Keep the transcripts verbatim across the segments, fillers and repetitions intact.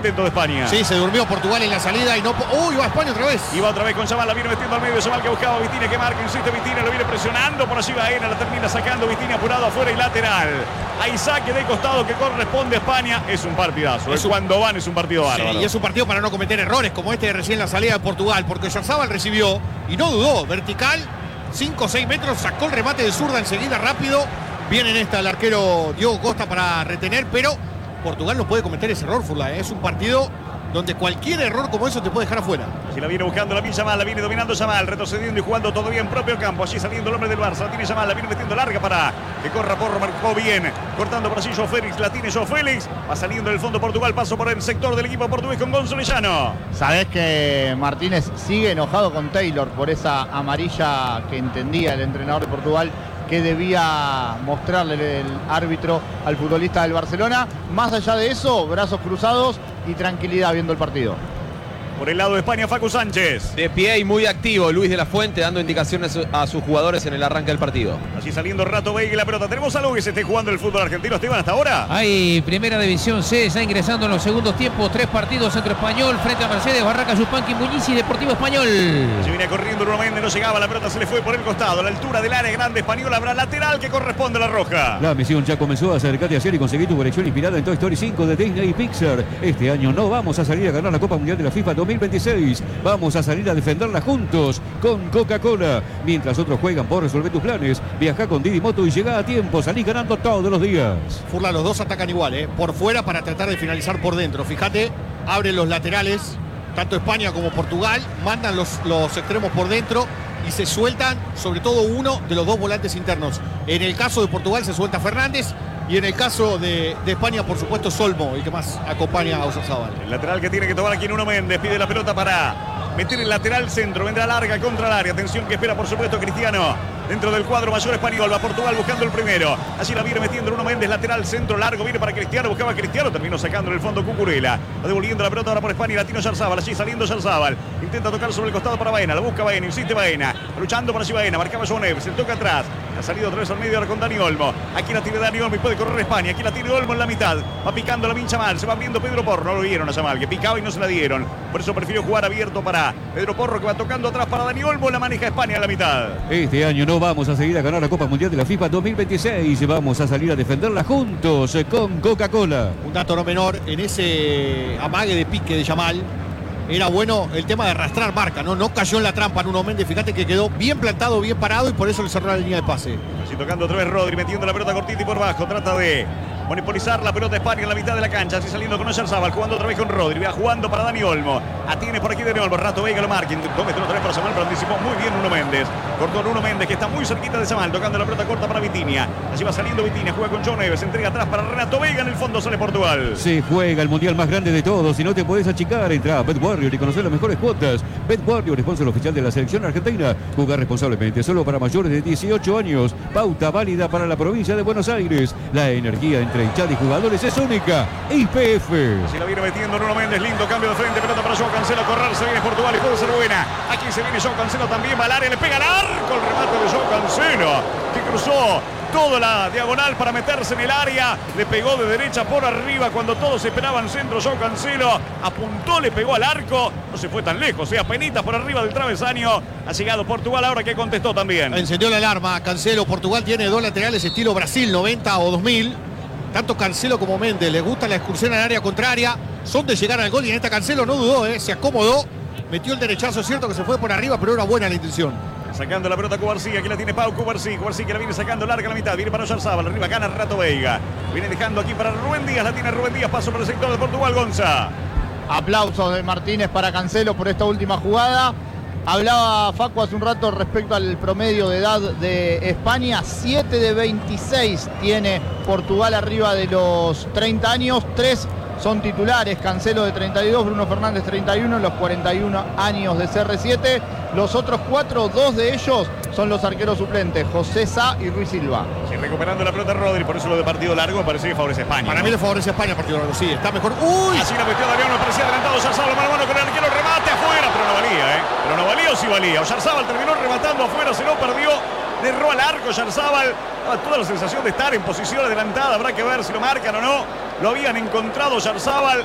intento de España. Sí, se durmió Portugal en la salida y no... ¡Uy, va España otra vez! Y va otra vez con Yamal, la viene metiendo al medio. Yamal que buscaba a Vitinha, que marca, insiste Vitinha, lo viene presionando. Por allí Baena, la termina sacando. Vitinha apurado afuera y lateral. Hay saque de costado que corresponde a España. Es un partidazo. Es un... Cuando van es un partido bárbaro. Sí, y es un partido para no cometer errores como este de recién la salida de Portugal. Porque Oyarzabal recibió y no dudó. Vertical, cinco o seis metros, sacó el remate de zurda enseguida rápido. Viene en esta el arquero Diogo Costa para retener, pero Portugal no puede cometer ese error, Furla. Es un partido donde cualquier error como eso te puede dejar afuera. Si la viene buscando la viene Yamal, la viene dominando Yamal, retrocediendo y jugando todavía en propio campo. Allí saliendo el hombre del Barça, la tiene Yamal, la viene metiendo larga para que corra Porro, marcó bien. Cortando por allí João Félix, la tiene João Félix. Va saliendo del fondo Portugal, paso por el sector del equipo portugués con Gonzalo Llano. Sabés que Martínez sigue enojado con Taylor por esa amarilla que entendía el entrenador de Portugal que debía mostrarle el árbitro al futbolista del Barcelona. Más allá de eso, brazos cruzados y tranquilidad viendo el partido. Por el lado de España, Facu Sánchez. De pie y muy activo Luis de la Fuente, dando indicaciones a sus jugadores en el arranque del partido. Allí saliendo Rato Veiga y la pelota. ¿Tenemos algo que se esté jugando el fútbol argentino, Esteban, hasta ahora? Hay Primera División C, ya ingresando en los segundos tiempos. Tres partidos, Centro Español frente a Mercedes, Barracas, Yupanqui, Muñiz y Deportivo Español. Se viene corriendo Bruno Méndez, no llegaba, la pelota se le fue por el costado. A la altura del área grande española, habrá lateral que corresponde a la roja. La misión ya comenzó. Acercate a hacer y conseguir tu colección inspirada en Toy Story cinco de Disney y Pixar. Este año no vamos a salir a ganar la Copa Mundial de la FIFA dos mil veintiséis. Vamos a salir a defenderla juntos con Coca-Cola. Mientras otros juegan por resolver tus planes, viaja con Didi Moto y llega a tiempo. Salí ganando todos los días. Furla, los dos atacan igual, ¿eh? Por fuera para tratar de finalizar por dentro. Fíjate, abren los laterales, tanto España como Portugal, mandan los, los extremos por dentro y se sueltan, sobre todo uno de los dos volantes internos. En el caso de Portugal se suelta Fernández. Y en el caso de, de España, por supuesto, Solmo, el que más acompaña a Oyarzabal. El lateral que tiene que tomar aquí Nuno Méndez. Pide la pelota para meter el lateral centro. Vendrá larga contra el área. Atención que espera, por supuesto, Cristiano. Dentro del cuadro mayor español. Va Portugal buscando el primero. Allí la viene metiendo Nuno Méndez. Lateral centro largo. Viene para Cristiano. Buscaba a Cristiano. Terminó sacando en el fondo Cucurella. Va devolviendo la pelota ahora por España. Y la tiene Oyarzabal. Allí saliendo Oyarzabal. Intenta tocar sobre el costado para Baena. La busca Baena. Insiste Baena. Luchando por allí Baena. Marcaba João Neves. Se toca atrás. Ha salido otra vez al medio ahora con Dani Olmo. Aquí la tiene Dani Olmo y puede correr España. Aquí la tiene Olmo en la mitad. Va picando la pincha mal. Se va abriendo Pedro Porro. No lo vieron a Yamal, que picaba y no se la dieron. Por eso prefirió jugar abierto para Pedro Porro, que va tocando atrás para Dani Olmo. La maneja España en la mitad. Este año no vamos a seguir a ganar la Copa Mundial de la FIFA dos mil veintiséis. Vamos a salir a defenderla juntos con Coca-Cola. Un dato no menor, en ese amague de pique de Yamal, era bueno el tema de arrastrar marca, ¿no? No cayó en la trampa Nuno Méndez. Fíjate que quedó bien plantado, bien parado y por eso le cerró la línea de pase. Así tocando otra vez Rodri, metiendo la pelota cortita y por bajo. Trata de monopolizar la pelota España en la mitad de la cancha. Así saliendo con Oyarzabal, jugando otra vez con Rodri. Va jugando para Dani Olmo. Atiene por aquí Dani Olmo. Rato Veiga lo marca. Intentó meter otra vez para Yamal, pero anticipó muy bien Nuno Méndez. Cortó Nuno Méndez, que está muy cerquita de Yamal, tocando la pelota corta para Vitinha. Allí va saliendo Vitinha, juega con João Neves. Entrega atrás para Renato Veiga. En el fondo sale Portugal. Se juega el mundial más grande de todos. Si no te podés achicar, entra a Bet Warrior y conocer las mejores cuotas. Bet Warrior, sponsor oficial de la selección argentina. Jugar responsablemente, solo para mayores de dieciocho años. Pauta válida para la provincia de Buenos Aires. La energía entre hinchada y jugadores es única. Y P F. Se la viene metiendo Nuno Méndez. Lindo cambio de frente. Pelota para João Cancelo. A correr. Se viene Portugal y puede ser buena. Aquí se viene João Cancelo también. Va al área. Le pega al arco. El remate de João Cancelo, que cruzó toda la diagonal para meterse en el área. Le pegó de derecha por arriba cuando todos esperaban centro. João Cancelo apuntó, le pegó al arco. No se fue tan lejos, sea penitas por arriba del travesaño. Ha llegado Portugal ahora, que contestó también. Encendió la alarma Cancelo. Portugal tiene dos laterales estilo Brasil noventa o dos mil. Tanto Cancelo como Méndez les gusta la excursión al área contraria. Son de llegar al gol y en esta Cancelo no dudó, ¿eh? Se acomodó. Metió el derechazo, es cierto que se fue por arriba, pero era buena la intención. Sacando la pelota Cubarsí, aquí la tiene Pau Cubarsí. Cubarsí que la viene sacando larga a la mitad. Viene para Oyarzabal, arriba gana Rato Veiga. Viene dejando aquí para Rubén Díaz, la tiene Rubén Díaz. Paso por el sector de Portugal, Gonza. Aplausos de Martínez para Cancelo por esta última jugada. Hablaba Facu hace un rato respecto al promedio de edad de España. siete de veintiséis tiene Portugal arriba de los treinta años. tres son titulares. Cancelo de treinta y dos, Bruno Fernández treinta y uno, los cuarenta y uno años de C R siete. Los otros cuatro, dos de ellos son los arqueros suplentes, José Sá y Ruiz Silva. Sí, recuperando la pelota Rodri, por eso lo de partido largo me parece que favorece a España. Para ¿no? mí le favorece a España el partido largo, sí, está mejor. ¡Uy! Así la metió Damián, me parecía adelantado Oyarzabal, mano a mano con el arquero, remate afuera, pero no valía, ¿eh? Pero no valía o sí valía. Oyarzabal terminó rematando afuera, se lo perdió. Derró al arco Oyarzabal. Toda la sensación de estar en posición adelantada. Habrá que ver si lo marcan o no. Lo habían encontrado Oyarzabal.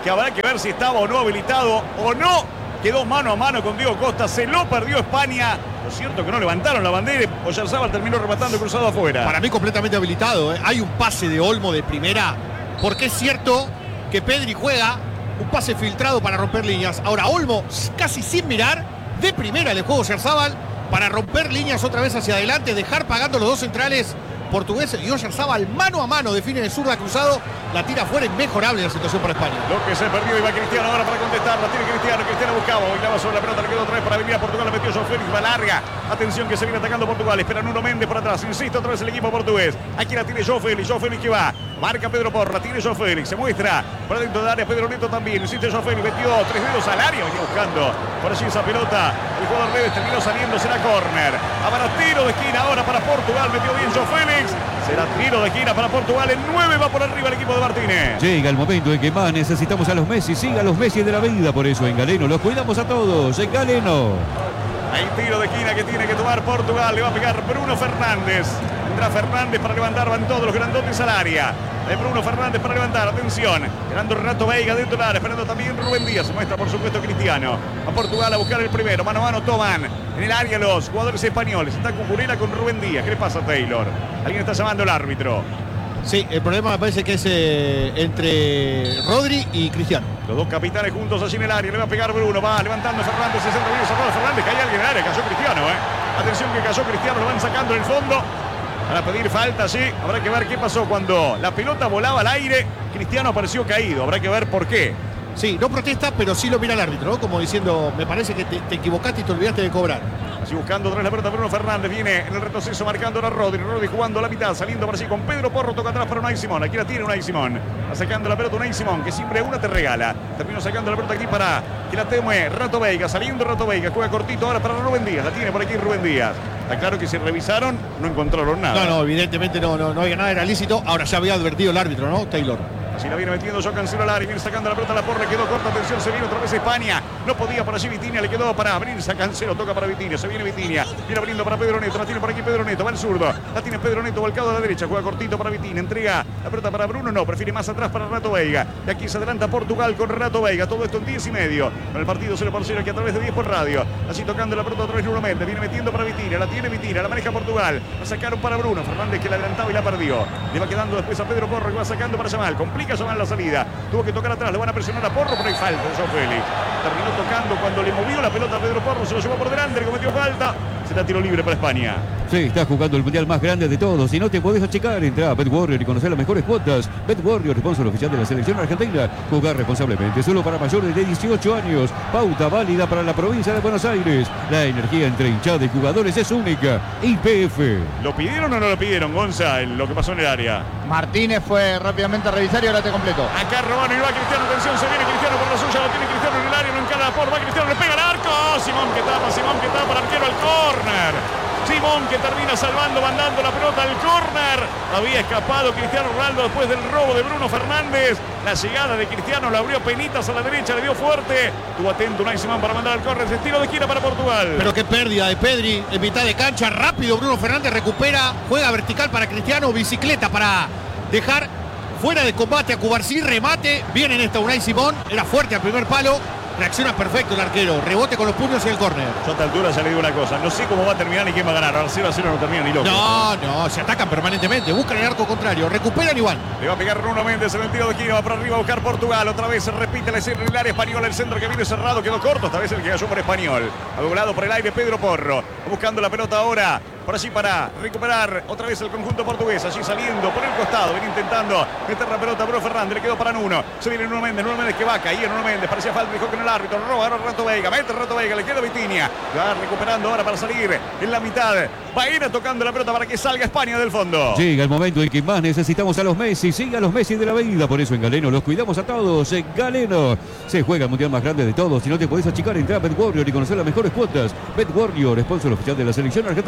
que habrá que ver si estaba o no habilitado o no. Quedó mano a mano con Diego Costa, se lo perdió España. Lo cierto que no levantaron la bandera. Oyarzabal terminó rematando cruzado afuera. Para mí completamente habilitado, ¿eh? Hay un pase de Olmo de primera, porque es cierto que Pedri juega un pase filtrado para romper líneas. Ahora Olmo, casi sin mirar, de primera le juego Oyarzabal para romper líneas otra vez hacia adelante, dejar pagando los dos centrales portugueses, y Oyarzabal mano a mano define de zurda cruzado, la tira fuera, inmejorable la situación para España. Lo que se perdió, iba Cristiano ahora para contestar, la tiene Cristiano, Cristiano buscaba, bailaba sobre la pelota, le quedó otra vez para venir a Portugal, la metió João Félix, va larga, atención que se viene atacando Portugal, espera Nuno Méndez por atrás, insiste otra vez el equipo portugués, aquí la tiene João Félix, João Félix que va, marca Pedro Porro, la tiene João Félix, se muestra para dentro del área, Pedro Neto también, insiste João Félix, metió tres dedos al área, venía buscando por allí esa pelota, el jugador Neves terminó saliendo, será córner, habrá tiro de esquina ahora para Portugal, metió bien João Félix, será tiro de esquina para Portugal, en nueve va por arriba el equipo de Martínez. Llega el momento en que más necesitamos a los Messi, siga a los Messi de la vida, por eso en Galeno los cuidamos a todos, en Galeno. Hay tiro de esquina que tiene que tomar Portugal, le va a pegar Bruno Fernández. Entra Fernández para levantar, van todos los grandotes al área. De Bruno Fernández para levantar, atención. Esperando Renato Veiga dentro del área, esperando también Rubén Díaz. Se muestra por supuesto Cristiano. A Portugal a buscar el primero, mano a mano toman. En el área los jugadores españoles. Está Cucurella con Rubén Díaz. ¿Qué le pasa a Taylor? Alguien está llamando al árbitro. Sí, el problema me parece que es eh, entre Rodri y Cristiano. Los dos capitanes juntos allí en el área. Le va a pegar Bruno. Va levantando Fernández. Se centra bien cerrado Fernández. Cae alguien en el área. Cayó Cristiano, ¿eh? Atención que cayó Cristiano. Lo van sacando en el fondo. Para pedir falta, sí. Habrá que ver qué pasó cuando la pelota volaba al aire. Cristiano apareció caído. Habrá que ver por qué. Sí, no protesta, pero sí lo mira el árbitro, ¿no? Como diciendo, me parece que te, te equivocaste y te olvidaste de cobrar. Así buscando otra vez la pelota Bruno Fernández. Viene en el retroceso marcando ahora Rodri. Rodri jugando a la mitad, saliendo para allí con Pedro Porro. Toca atrás para Unai Simón. Aquí la tiene Unai Simón. Va sacando la pelota Unai Simón, que siempre una te regala. Terminó sacando la pelota aquí para que la teme Renato Veiga. Saliendo Renato Veiga. Juega cortito ahora para Rubén Díaz. La tiene por aquí Rubén Díaz. Está claro que si revisaron, no encontraron nada. No, no, evidentemente no, no, no había nada, era lícito. Ahora ya había advertido el árbitro, ¿no? Taylor. Así la viene metiendo yo Cancelo al área, viene sacando la pelota a la porra, quedó corta, atención, se viene otra vez España, no podía por allí Vitinha, le quedó para abrirse a Cancelo, toca para Vitinha, se viene Vitinha, viene abriendo para Pedro Neto, la tiene por aquí Pedro Neto, va el zurdo, la tiene Pedro Neto, volcado a la derecha, juega cortito para Vitinha, entrega la pelota para Bruno, no, prefiere más atrás para Renato Veiga, y aquí se adelanta Portugal con Renato Veiga, todo esto en diez y medio, con el partido cero por cero aquí a través de diez por radio, así tocando la pelota otra vez Nuno Méndez, viene metiendo para Vitinha, la tiene Vitinha, la maneja Portugal, la sacaron para Bruno Fernández que la adelantaba y la perdió, le va quedando después a Pedro Porro que va sacando para Yamal, complica Yamal la salida. Tuvo que tocar atrás, le van a presionar a Porro, pero hay falta de João Félix. Terminó tocando cuando le movió la pelota a Pedro Porro, se lo llevó por delante, le cometió falta. Será tiro libre para España. Sí, estás jugando el mundial más grande de todos. Si no te podés achicar, entra a Bet Warrior y conocer las mejores cuotas. Bet Warrior, sponsor oficial de la selección argentina. Jugar responsablemente, solo para mayores de dieciocho años. Pauta válida para la provincia de Buenos Aires. La energía entre hinchada y jugadores es única. Y P F. ¿Lo pidieron o no lo pidieron, Gonza, lo que pasó en el área? Martínez fue rápidamente a revisar y ahora te completo. Acá Robano y va Cristiano, atención, se viene Cristiano por la suya, lo tiene Cristiano en el área, no encara por, va Cristiano, le pega al arco. Simón que tapa, Simón que tapa, el arquero al córner. Simón que termina salvando, mandando la pelota al córner. Había escapado Cristiano Ronaldo después del robo de Bruno Fernández. La llegada de Cristiano la abrió penitas a la derecha, le dio fuerte. Estuvo atento Unai Simón para mandar al córner. Se tiro de esquina para Portugal. Pero qué pérdida de Pedri en mitad de cancha. Rápido Bruno Fernández recupera, juega vertical para Cristiano, bicicleta para dejar fuera de combate a Cubarsí, remate. Viene en esta Unai Simón, era fuerte al primer palo. Reacciona perfecto el arquero, rebote con los puños y el córner. Yo a esta altura ya le digo una cosa, no sé cómo va a terminar ni quién va a ganar. Ahora cero a cero no termina ni loco. No, no, se atacan permanentemente, buscan el arco contrario, recuperan igual. Le va a pegar Nuno Méndez en el tiro de esquina, va para arriba a buscar Portugal. Otra vez se repite la escena en el área española, el centro que viene cerrado, quedó corto. Esta vez el que cayó por Español. Ha doblado por el aire Pedro Porro, buscando la pelota ahora. Por allí para recuperar otra vez el conjunto portugués. Allí saliendo por el costado. Viene intentando meter la pelota a Bruno Fernández. Le quedó para Nuno. Se viene Nuno Méndez. Nuno Méndez que va a caer. Nuno Méndez parecía falta. Dijo que en el árbitro. Roba ahora Renato Veiga. Mete Renato Veiga. Le queda Vitinha. Va recuperando ahora para salir en la mitad. Va a ir tocando la pelota para que salga España del fondo. Llega el momento en que más necesitamos a los Messi. Siga a los Messi de la vida. Por eso en Galeno los cuidamos a todos. En Galeno se juega el mundial más grande de todos. Si no te podés achicar, entra a Bet Warrior y conocer las mejores cuotas. Bet Warrior, sponsor oficial de la selección argentina.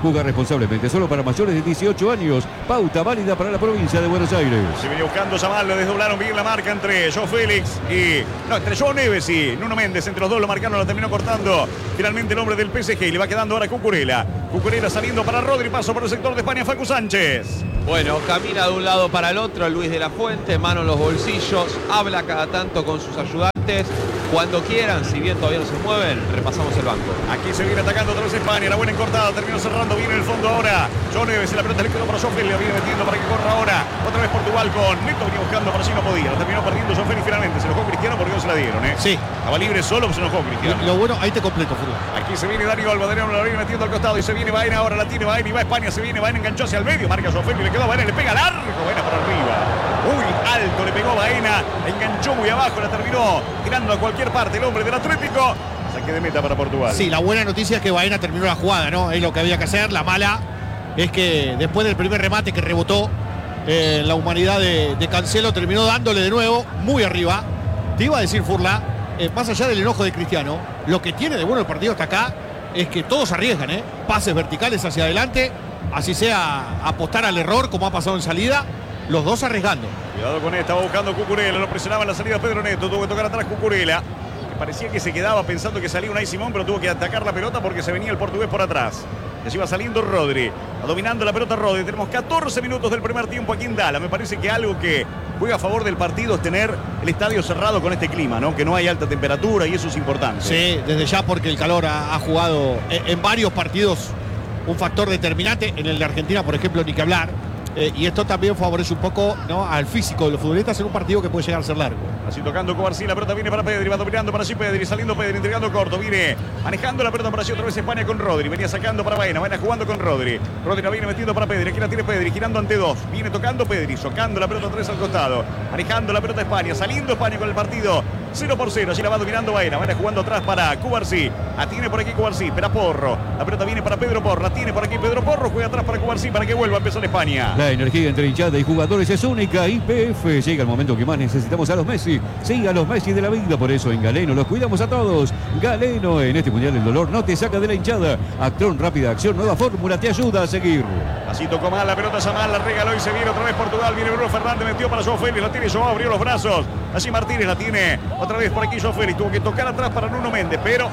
Juega responsablemente, solo para mayores de dieciocho años. Pauta válida para la provincia de Buenos Aires. Se venía buscando Yamal, le desdoblaron bien la marca entre Joe Félix y... No, entre Joe Neves y Nuno Méndez. Entre los dos lo marcaron, lo terminó cortando finalmente el hombre del P S G. Y le va quedando ahora Cucurella. Cucurella saliendo para Rodri, paso por el sector de España, Facu Sánchez. Bueno, camina de un lado para el otro Luis de la Fuente, mano en los bolsillos, habla cada tanto con sus ayudantes. Cuando quieran, si bien todavía no se mueven, repasamos el banco. Aquí se viene atacando otra vez España, la buena encortada, terminó cerrando bien en el fondo ahora. Joe Neves, la pelota le quedó para Joffrey, le viene metiendo para que corra ahora. Otra vez Portugal con Neto, venía buscando, para sí no podía. La terminó perdiendo Joffrey y finalmente se enojó Cristiano porque no se la dieron, ¿eh? Sí. Estaba libre solo, pues se enojó Cristiano. Lo, lo bueno, ahí te completo, Furla. Aquí se viene Dani Olmo, Dani Olmo la viene metiendo al costado y se viene Baena, ahora la tiene Baena y va a España, se viene Baena, enganchó hacia el medio, marca Joffrey y le quedó a Baena, le pega largo, Baena para arriba. Muy alto le pegó Baena, enganchó muy abajo, la terminó tirando a cualquier parte el hombre del Atlético. Saque de meta para Portugal. Sí, la buena noticia es que Baena terminó la jugada, ¿no? Es lo que había que hacer. La mala es que después del primer remate que rebotó eh, en la humanidad de, de Cancelo, terminó dándole de nuevo muy arriba. Te iba a decir, Furla, eh, más allá del enojo de Cristiano, lo que tiene de bueno el partido hasta acá es que todos arriesgan, ¿eh? Pases verticales hacia adelante, así sea apostar al error como ha pasado en salida. Los dos arriesgando. Cuidado con esta, va buscando Cucurella, lo presionaba en la salida Pedro Neto, tuvo que tocar atrás Cucurella, que parecía que se quedaba pensando que salía Unai Simón, pero tuvo que atacar la pelota porque se venía el portugués por atrás. Y así va saliendo Rodri, va dominando la pelota Rodri. Tenemos catorce minutos del primer tiempo aquí en Dallas. Me parece que algo que juega a favor del partido es tener el estadio cerrado con este clima, ¿no? Que no hay alta temperatura y eso es importante. Sí, desde ya porque el calor ha, ha jugado en, en varios partidos un factor determinante. En el de Argentina, por ejemplo, ni que hablar. Eh, y esto también favorece un poco, ¿no?, al físico de los futbolistas en un partido que puede llegar a ser largo. Así tocando Cobarsí, la pelota viene para Pedri, va dominando para sí Pedri, saliendo Pedri, entregando corto, viene manejando la pelota para sí otra vez España con Rodri, venía sacando para Baena, Baena jugando con Rodri, Rodri la viene metiendo para Pedri, aquí la tiene Pedri, girando ante dos, viene tocando Pedri, socando la pelota tres al costado, manejando la pelota España, saliendo España con el partido cero por cero, allí la va dominando Baena, Baena jugando atrás para Cubarsí, la tiene por aquí Cubarsí, espera Porro, la pelota viene para Pedro Porro, la tiene por aquí Pedro Porro, juega atrás para Cubarsí para que vuelva a empezar España. La energía entre hinchada y jugadores es única. Y P F, llega el momento que más necesitamos a los Messi. Sí, a los Messi de la vida. Por eso en Galeno los cuidamos a todos. Galeno, en este mundial el dolor no te saca de la hinchada. Actron, rápida acción, nueva fórmula, te ayuda a seguir. Así tocó mal la pelota, Yamal la regaló y se viene otra vez Portugal. Viene Bruno Fernández, metió para Joao Félix, la tiene Joao, abrió los brazos. Allí Martínez la tiene otra vez por aquí Joao Félix. Tuvo que tocar atrás para Nuno Méndez, pero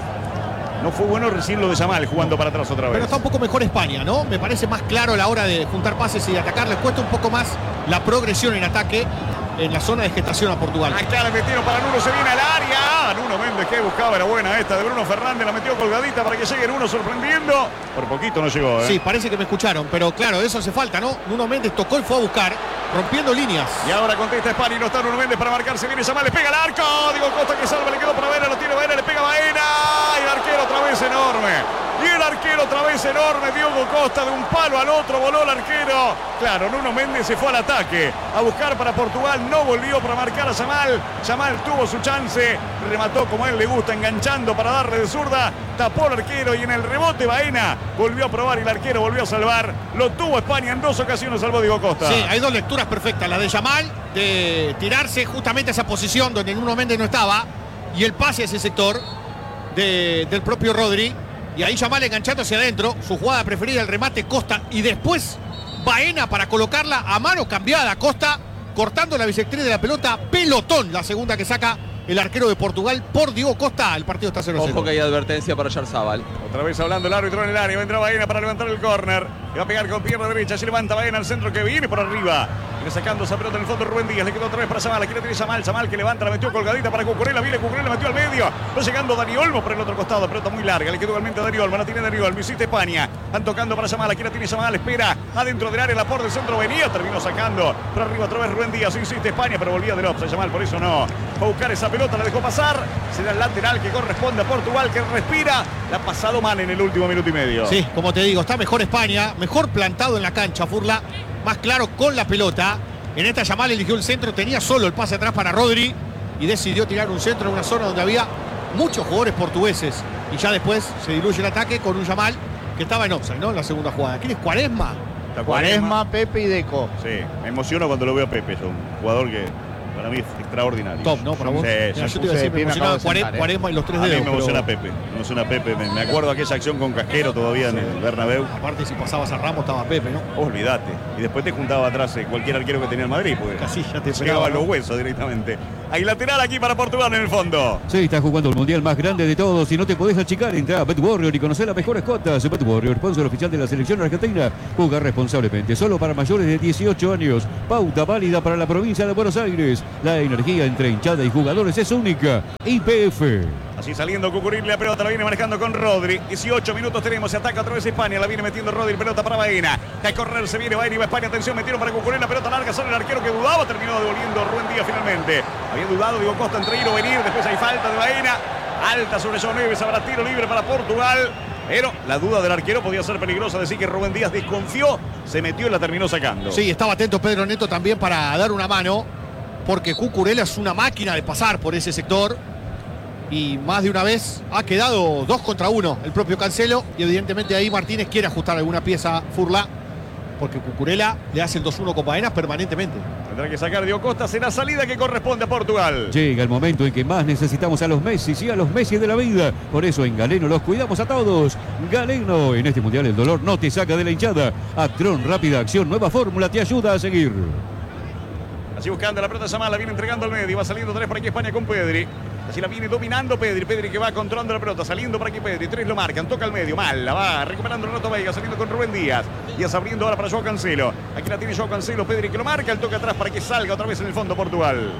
no fue bueno recién lo de Yamal jugando para atrás otra vez. Pero está un poco mejor España, ¿no? Me parece más claro a la hora de juntar pases y de atacar. Les cuesta un poco más la progresión en ataque en la zona de gestación a Portugal. Acá la metieron para Nuno, se viene al área. Nuno Méndez que buscaba, era buena esta de Bruno Fernández, la metió colgadita para que llegue Nuno sorprendiendo. Por poquito no llegó, ¿eh? Sí, parece que me escucharon, pero claro, eso hace falta, ¿no? Nuno Méndez tocó y fue a buscar, rompiendo líneas. Y ahora contesta España y no está Nuno Méndez para marcar, se viene Yamal, le pega al arco. Diego Costa que salva, le quedó para Baena, lo tiene Baena, le pega Baena. Y el arquero otra vez enorme. Y el arquero otra vez enorme, Diego Costa de un palo al otro, voló el arquero. Claro, Nuno Méndez se fue al ataque a buscar para Portugal, no volvió para marcar a Yamal. Yamal tuvo su chance, remató como a él le gusta, enganchando para darle de zurda, tapó el arquero y en el rebote Baena volvió a probar y el arquero volvió a salvar. Lo tuvo España en dos ocasiones, salvó Diego Costa. Sí, hay dos lecturas perfectas, la de Yamal, de tirarse justamente a esa posición donde Nuno Méndez no estaba, y el pase a ese sector de, del propio Rodri. Y ahí Yamal enganchando hacia adentro, su jugada preferida, el remate Costa, y después Baena para colocarla a mano cambiada. Costa cortando la bisectriz de la pelota, pelotón, la segunda que saca el arquero de Portugal por Diego Costa. El partido está cero cero. Ojo que hay advertencia para Yarzábal. Otra vez hablando el árbitro en el área, vendrá Baena para levantar el córner. Le va a pegar con pierna derecha, se levanta Baena al centro que viene por arriba. Viene sacando esa pelota en el fondo Rubén Díaz, le quedó otra vez para Yamal, aquí la tiene Yamal, Yamal que levanta, la metió colgadita para Cucurella, viene Cucurella, la metió al medio. Va llegando Dani Olmo por el otro costado, pelota muy larga, le quedó igualmente a Dani Olmo, la tiene Dani Olmo, visita España. Están tocando para Yamal, aquí la tiene Yamal, espera, adentro del área, la por del centro venía, terminó sacando. Por arriba otra vez Rubén Díaz, insiste España, pero volvía del offside Yamal, por eso no. Va a buscar esa pelota, la dejó pasar. Será el lateral que corresponde a Portugal, que respira. La ha pasado mal en el último minuto y medio. Sí, como te digo, está mejor España, mejor plantado en la cancha, Furla, más claro con la pelota. En esta Yamal eligió el centro, tenía solo el pase atrás para Rodri y decidió tirar un centro en una zona donde había muchos jugadores portugueses. Y ya después se diluye el ataque con un Yamal que estaba en offside, ¿no? En la segunda jugada. ¿Quién es Quaresma? Quaresma, Pepe y Deco. Sí, me emociono cuando lo veo a Pepe, es un jugador que Para mí es extraordinario. Top, ¿no? Para vos. Sí, Mira, sí. yo te iba a puse de decir, pie, me me emocionaba acabo de Cuare- sentar, ¿eh? Cuaresma y los tres A mí dedos. me emociona pero- Pepe. Me emociona Pepe. Me, me acuerdo de aquella acción con Casquero todavía en el Bernabéu. Aparte, si pasabas a Ramos, estaba Pepe, ¿no? Olvídate. Y después te juntaba atrás eh, cualquier arquero que tenía el Madrid. Pues Casi ya te llegaba pegaba, a los ¿no? huesos directamente. Hay lateral aquí para Portugal en el fondo. Sí, está jugando el mundial más grande de todos y no te podés achicar. Entra a Bet Warrior y conocer las mejores cuotas. Bet Warrior, sponsor oficial de la selección argentina. Juega responsablemente, solo para mayores de dieciocho años. Pauta válida para la provincia de Buenos Aires. La energía entre hinchada y jugadores es única. Y P F. Así saliendo Cucurín, la pelota la viene manejando con Rodri. dieciocho minutos tenemos, se ataca otra vez España, la viene metiendo Rodri, pelota para Baena. Que a correr se viene Baena y va España, atención, metieron para Cucurín, la pelota larga, sale el arquero que dudaba, terminó devolviendo Rubén Díaz finalmente. Había dudado Diego Costa entre ir o venir, después hay falta de Baena. Alta sobre João Neves, habrá tiro libre para Portugal. Pero la duda del arquero podía ser peligrosa, decir que Rubén Díaz desconfió, se metió y la terminó sacando. Sí, estaba atento Pedro Neto también para dar una mano, porque Cucurella es una máquina de pasar por ese sector. Y más de una vez ha quedado dos contra uno el propio Cancelo. Y evidentemente ahí Martínez quiere ajustar alguna pieza Furla, porque Cucurella le hace el dos uno con Baena permanentemente. Tendrá que sacar Diego Costa, será salida que corresponde a Portugal. Llega el momento en que más necesitamos a los Messi y a los Messi de la vida. Por eso en Galeno los cuidamos a todos. Galeno, en este mundial el dolor no te saca de la hinchada. Actron, rápida acción, nueva fórmula te ayuda a seguir. Así buscando la pelota Samala, viene entregando al medio, va saliendo tres por aquí España con Pedri. Así la viene dominando Pedri, Pedri que va controlando la pelota, saliendo por aquí Pedri, tres lo marcan, toca al medio, mal, la va recuperando Renato Veiga, saliendo con Rubén Díaz. Díaz abriendo ahora para João Cancelo. Aquí la tiene João Cancelo, Pedri que lo marca, el toque atrás para que salga otra vez en el fondo Portugal.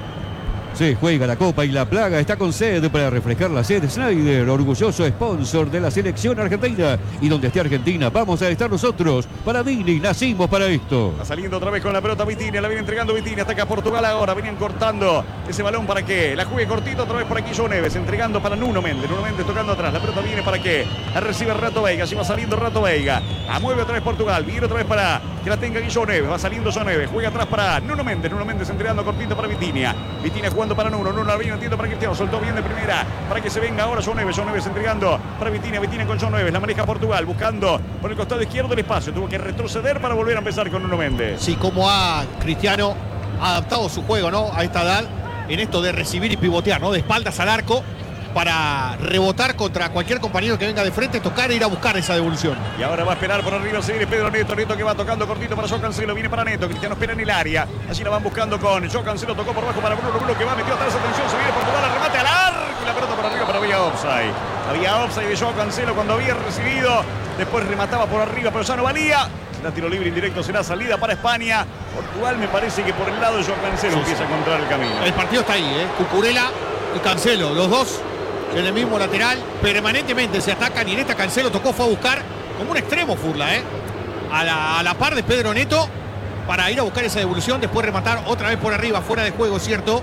Se juega la Copa y la Plaga está con sed para refrescar la sed. Snyder, orgulloso sponsor de la selección argentina. Y donde esté Argentina, vamos a estar nosotros. Para Dini, nacimos para esto. Va saliendo otra vez con la pelota Vitinha, la viene entregando Vitinha, ataca Portugal ahora, venían cortando ese balón para que la juegue cortito, otra vez por aquí João Neves, entregando para Nuno Méndez, Nuno Méndez tocando atrás, la pelota viene para que la recibe Renato Veiga, así va saliendo Renato Veiga, la mueve otra vez Portugal, viene otra vez para que la tenga João Neves, va saliendo João Neves, juega atrás para Nuno Méndez, Nuno Méndez entregando cortito para Vitinha, Vitinha jugando para Nuno, Nuno la viene entiendo para Cristiano, soltó bien de primera, para que se venga ahora João Neves, João Neves entregando para Vitinha, Vitinha con João Neves, la maneja Portugal, buscando por el costado izquierdo el espacio, tuvo que retroceder para volver a empezar con Nuno Méndez. Sí, como ha Cristiano adaptado su juego, ¿no? A esta edad, en esto de recibir y pivotear, ¿no? De espaldas al arco para rebotar contra cualquier compañero que venga de frente, tocar e ir a buscar esa devolución. Y ahora va a esperar por arriba, se viene Pedro Neto, Neto que va tocando cortito para João Cancelo, viene para Neto, Cristiano espera en el área, allí la van buscando con João Cancelo, tocó por bajo para Bruno, Bruno que va, metió atrás, atención, se viene Portugal, el remate al arco y la pelota por arriba, pero había offside. Había offside de João Cancelo cuando había recibido, después remataba por arriba, pero ya no valía. Será tiro libre indirecto, será salida para España. Portugal me parece que por el lado de João Cancelo Sí, empieza sí. a encontrar el camino. El partido está ahí, ¿eh? Cucurella y Cancelo, los dos en el mismo lateral, permanentemente se atacan y en esta Cancelo tocó, fue a buscar como un extremo Furla, ¿eh? A la, a la par de Pedro Neto para ir a buscar esa devolución, después rematar otra vez por arriba, fuera de juego, ¿cierto?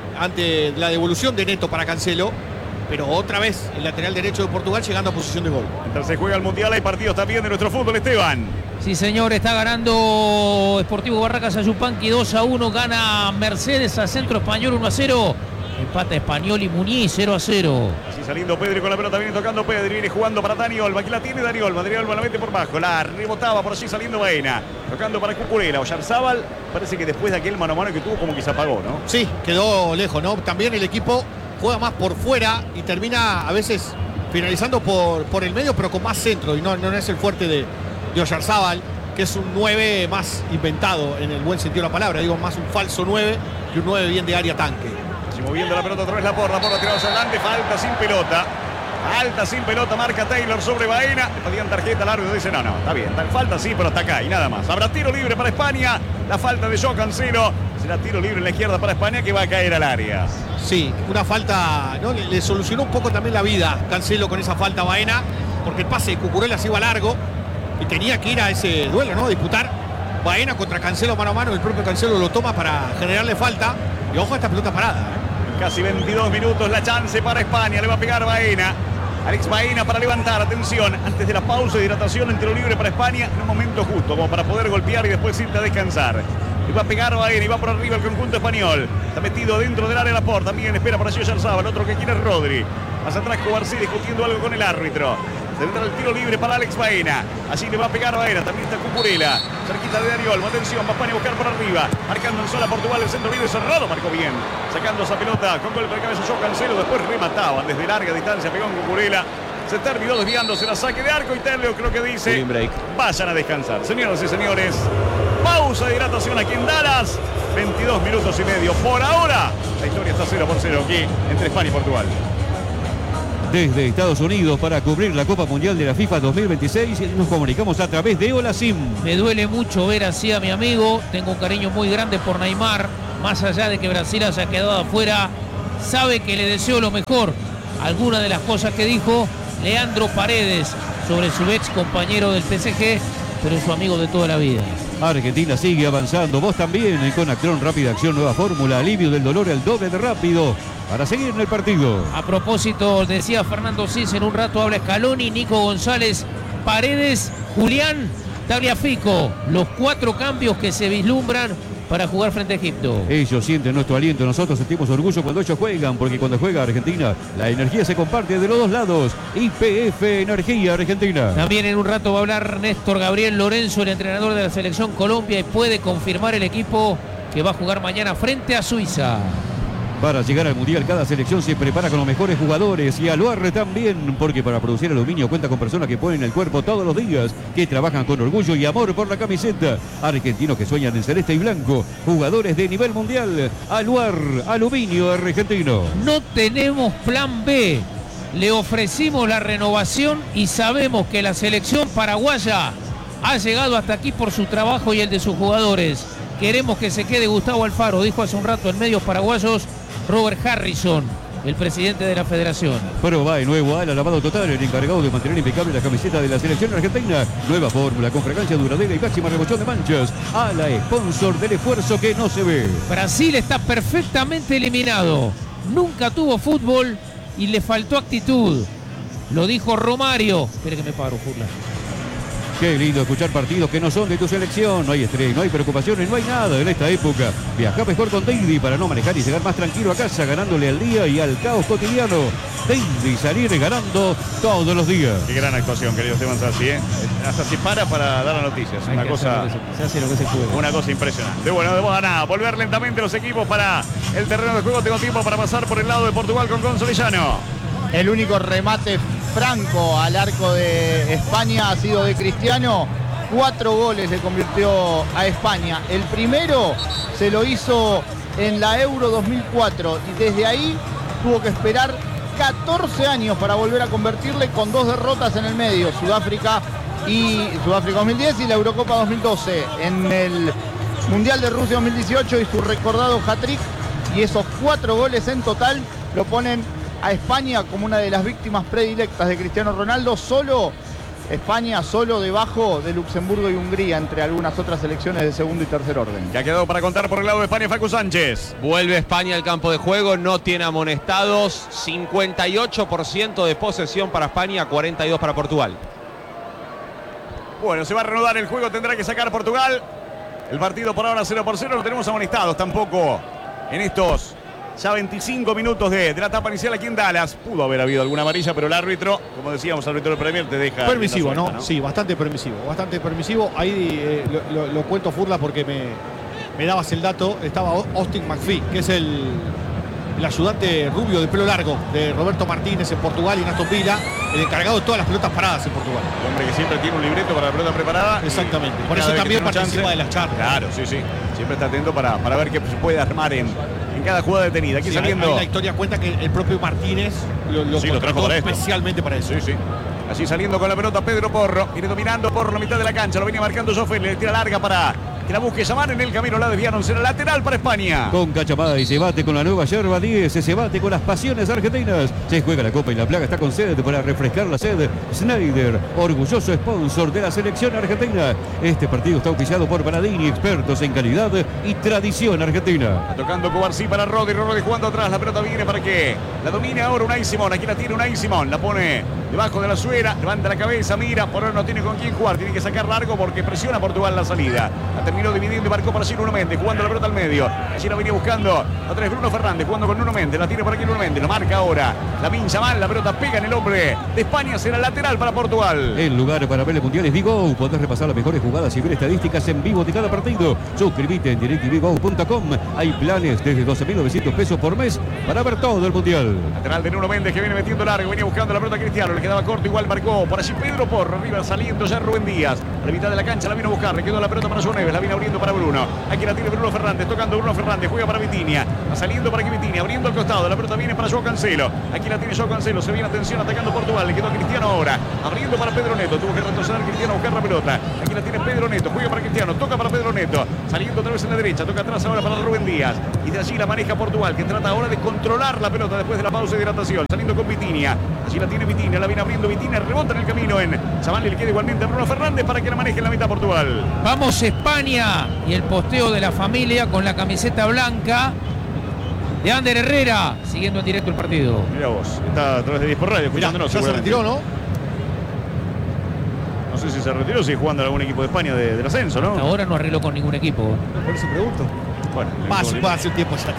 Ante la devolución de Neto para Cancelo, pero otra vez el lateral derecho de Portugal llegando a posición de gol. Mientras se juega el Mundial hay partidos también de nuestro fútbol, Esteban. Sí, señor, está ganando Sportivo Barracas a Yupanqui dos a uno, gana Mercedes a Centro Español uno a cero. Empata Español y Muñiz cero a cero. Así saliendo Pedri con la pelota, viene tocando Pedri, viene jugando para Dani Olmo, aquí la tiene Dani Olmo, Dani Olmo la mete por bajo, la rebotaba por allí saliendo Baena, tocando para Cucurella, Oyarzábal, parece que después de aquel mano a mano que tuvo como que se apagó, ¿no? Sí, quedó lejos, ¿no? También el equipo juega más por fuera y termina a veces finalizando por, por el medio, pero con más centro, y no, no es el fuerte de, de Oyarzábal, que es un nueve más inventado en el buen sentido de la palabra, digo, más un falso nueve que un nueve bien de área tanque. Moviendo la pelota otra vez la porra, porra tirada hacia adelante, falta sin pelota. Falta sin pelota, marca Taylor sobre Baena. Le pedían tarjeta al árbitro, dice no, no, está bien, falta sí, pero hasta acá y nada más. Habrá tiro libre para España, la falta de João Cancelo. Será tiro libre en la izquierda para España que va a caer al área. Sí, una falta, ¿no? Le, le solucionó un poco también la vida Cancelo con esa falta a Baena, porque el pase de Cucurella se iba largo y tenía que ir a ese duelo, ¿no? Disputar Baena contra Cancelo mano a mano, el propio Cancelo lo toma para generarle falta y ojo a esta pelota parada, ¿eh? Casi veintidós minutos, la chance para España, le va a pegar Baena. Alex Baena para levantar, atención, antes de la pausa de hidratación en tiro libre para España, en un momento justo, como para poder golpear y después irte a descansar. Le va a pegar Baena y va por arriba el conjunto español. Está metido dentro del área de Laporte, también espera por allí Oyarzábal, el otro que quiere es Rodri. Más atrás Cobarsí discutiendo algo con el árbitro. Se vendrá el tiro libre para Alex Baena. Allí le va a pegar Baena. También está Cucurella. Cerquita de Darío Olmo. Atención, va España a buscar por arriba. Marcando en sola Portugal. El centro libre cerrado. Marcó bien. Sacando esa pelota con golpe de cabeza yo Cancelo. Después remataban desde larga distancia. Pegó en Cucurella. Se terminó desviándose la saque de arco y Telio creo que dice vayan a descansar. Señoras y señores, pausa de hidratación aquí en Dallas. veintidós minutos y medio. Por ahora, la historia está cero por cero aquí entre España y Portugal. Desde Estados Unidos para cubrir la Copa Mundial de la FIFA dos mil veintiséis nos comunicamos a través de Hola Sim. Me duele mucho ver así a mi amigo. Tengo un cariño muy grande por Neymar. Más allá de que Brasil haya quedado afuera, sabe que le deseo lo mejor. Algunas de las cosas que dijo Leandro Paredes sobre su ex compañero del P S G, pero es su amigo de toda la vida. Argentina sigue avanzando, vos también, con Actron Rápida Acción, nueva fórmula, alivio del dolor al doble de rápido, para seguir en el partido. A propósito, decía Fernando Cis, en un rato habla Scaloni, Nico González, Paredes, Julián, Tagliafico, los cuatro cambios que se vislumbran para jugar frente a Egipto. Ellos sienten nuestro aliento, nosotros sentimos orgullo cuando ellos juegan, porque cuando juega Argentina, la energía se comparte de los dos lados. Y P F Energía Argentina. También en un rato va a hablar Néstor Gabriel Lorenzo, el entrenador de la Selección Colombia, y puede confirmar el equipo que va a jugar mañana frente a Suiza. Para llegar al Mundial, cada selección se prepara con los mejores jugadores y Aluar también, porque para producir aluminio cuenta con personas que ponen el cuerpo todos los días, que trabajan con orgullo y amor por la camiseta. Argentinos que sueñan en celeste y blanco, jugadores de nivel mundial. Aluar, aluminio argentino. No tenemos plan B. Le ofrecimos la renovación y sabemos que la selección paraguaya ha llegado hasta aquí por su trabajo y el de sus jugadores. Queremos que se quede Gustavo Alfaro, dijo hace un rato en medios paraguayos Robert Harrison, el presidente de la federación. Proba de nuevo al lavado total, el encargado de mantener impecable la camiseta de la selección argentina. Nueva fórmula con fragancia duradera y máxima remoción de manchas. Ala, sponsor del esfuerzo que no se ve. Brasil está perfectamente eliminado. Nunca tuvo fútbol y le faltó actitud. Lo dijo Romario. Espere que me paro, Furla. Qué lindo escuchar partidos que no son de tu selección. No hay estrés, no hay preocupaciones, no hay nada en esta época. Viaja mejor con Daily para no manejar y llegar más tranquilo a casa, ganándole al día y al caos cotidiano. Daily, salir ganando todos los días. Qué gran actuación, querido Esteban Sassi, ¿eh? Hasta se para para dar las noticias. Una cosa, se hace lo que se puede. Una cosa impresionante. Bueno, debemos a nada. Volver lentamente los equipos para el terreno de juego. Tengo tiempo para pasar por el lado de Portugal con Gonzalo Llano. El único remate franco al arco de España ha sido de Cristiano. Cuatro goles le convirtió a España. El primero se lo hizo en la Euro dos mil cuatro y desde ahí tuvo que esperar catorce años para volver a convertirle, con dos derrotas en el medio, Sudáfrica y Sudáfrica dos mil diez y la Eurocopa dos mil doce. En el Mundial de Rusia dos mil dieciocho y su recordado hat-trick, y esos cuatro goles en total lo ponen a España como una de las víctimas predilectas de Cristiano Ronaldo. Solo España, solo debajo de Luxemburgo y Hungría, entre algunas otras selecciones de segundo y tercer orden. Que ha quedado para contar por el lado de España Facu Sánchez. Vuelve España al campo de juego, no tiene amonestados, cincuenta y ocho por ciento de posesión para España, cuarenta y dos para Portugal. Bueno, se va a reanudar el juego, tendrá que sacar Portugal. El partido por ahora cero por cero, no tenemos amonestados tampoco en estos ya veinticinco minutos de, de la etapa inicial aquí en Dallas. Pudo haber habido alguna amarilla, pero el árbitro, como decíamos, el árbitro del Premier te deja... Permisivo, suelta, ¿no? ¿no? Sí, bastante permisivo, bastante permisivo. Ahí eh, lo, lo, lo cuento, Furla, porque me, me dabas el dato. Estaba Austin McPhee, que es el, el ayudante rubio de pelo largo de Roberto Martínez en Portugal y en Aston Villa, el encargado de todas las pelotas paradas en Portugal. El hombre que siempre tiene un libreto para la pelota preparada. Exactamente. Y Por eso cada vez también que tiene un participa chance, de las charlas. Claro, sí, sí. Siempre está atento para, para ver qué se puede armar en, en cada jugada detenida. Aquí Sí, saliendo... ahí la historia cuenta que el propio Martínez lo, lo Sí, lo trajo contrató para esto. especialmente para eso. Sí, sí. Así saliendo con la pelota Pedro Porro. Viene dominando Porro en la mitad de la cancha. Lo venía marcando Joffre. Le tira larga para que la busque Yaman. En el camino la desviaron. Será lateral para España. Con Cachamada y se bate con la nueva yerba diez, se bate con las pasiones argentinas. Se juega la copa y la plaga está con sed para refrescar la sed. Schneider, orgulloso sponsor de la selección argentina. Este partido está auspiciado por Paradini, expertos en calidad y tradición argentina. Tocando Cubarsí para Rodri. Rodri jugando atrás. La pelota viene para que la domine ahora Unai Simón. Aquí la tiene Unai Simón. La pone debajo de la suera. Levanta la cabeza, mira. Por ahora no tiene con quién jugar. Tiene que sacar largo porque presiona Portugal la salida. La termina terminó dividiendo y marcó para sí Nuno Méndez, jugando la pelota al medio. Allí la venía buscando otra vez Bruno Fernández, jugando con Nuno Méndez. La tiene por aquí Nuno Méndez, la marca ahora. La pincha mal, la pelota pega en el hombre de España. Será lateral para Portugal. El lugar para ver el Mundial es Vigo. Podés repasar las mejores jugadas y ver estadísticas en vivo de cada partido. Suscríbete en direct t v go punto com. Hay planes desde doce mil novecientos pesos por mes para ver todo el Mundial. Lateral de Nuno Méndez que viene metiendo largo, venía buscando la pelota a Cristiano, le quedaba corto, igual marcó por allí Pedro Porro, arriba saliendo ya Rubén Díaz, a la mitad de la cancha la vino a buscar, le quedó la pelota para João Neves, la viene abriendo para Bruno, aquí la tiene Bruno Fernández, tocando Bruno Fernández, juega para Vitinha, va saliendo para aquí Vitinha, abriendo al costado, la pelota viene para João Cancelo, aquí la tiene João Cancelo, se viene atención atacando Portugal, le quedó a Cristiano ahora, abriendo para Pedro Neto, tuvo que retroceder Cristiano a buscar la pelota, aquí la tiene Pedro Neto, juega para Cristiano, toca para Pedro Neto, saliendo otra vez en la derecha, toca atrás ahora para Rubén Díaz, y de allí la maneja Portugal, que trata ahora de controlar la pelota después de la pausa de hidratación, saliendo con Vitinha, allí la tiene Vitinha, la viene abriendo Vitinha, rebota en el camino en Chaval, le queda igualmente a Bruno Fernández para que la maneje en la mitad Portugal. Vamos España y el posteo de la familia con la camiseta blanca de Ander Herrera, siguiendo en directo el partido. Mira vos, está a través de diez por radio, escuchándonos. Ya se retiró, ¿no? No sé si se retiró o si jugando en algún equipo de España de, del ascenso, ¿no? Hasta ahora no arregló con ningún equipo. Por eso pregunto. Bueno, Más, el- más hace un tiempo ya.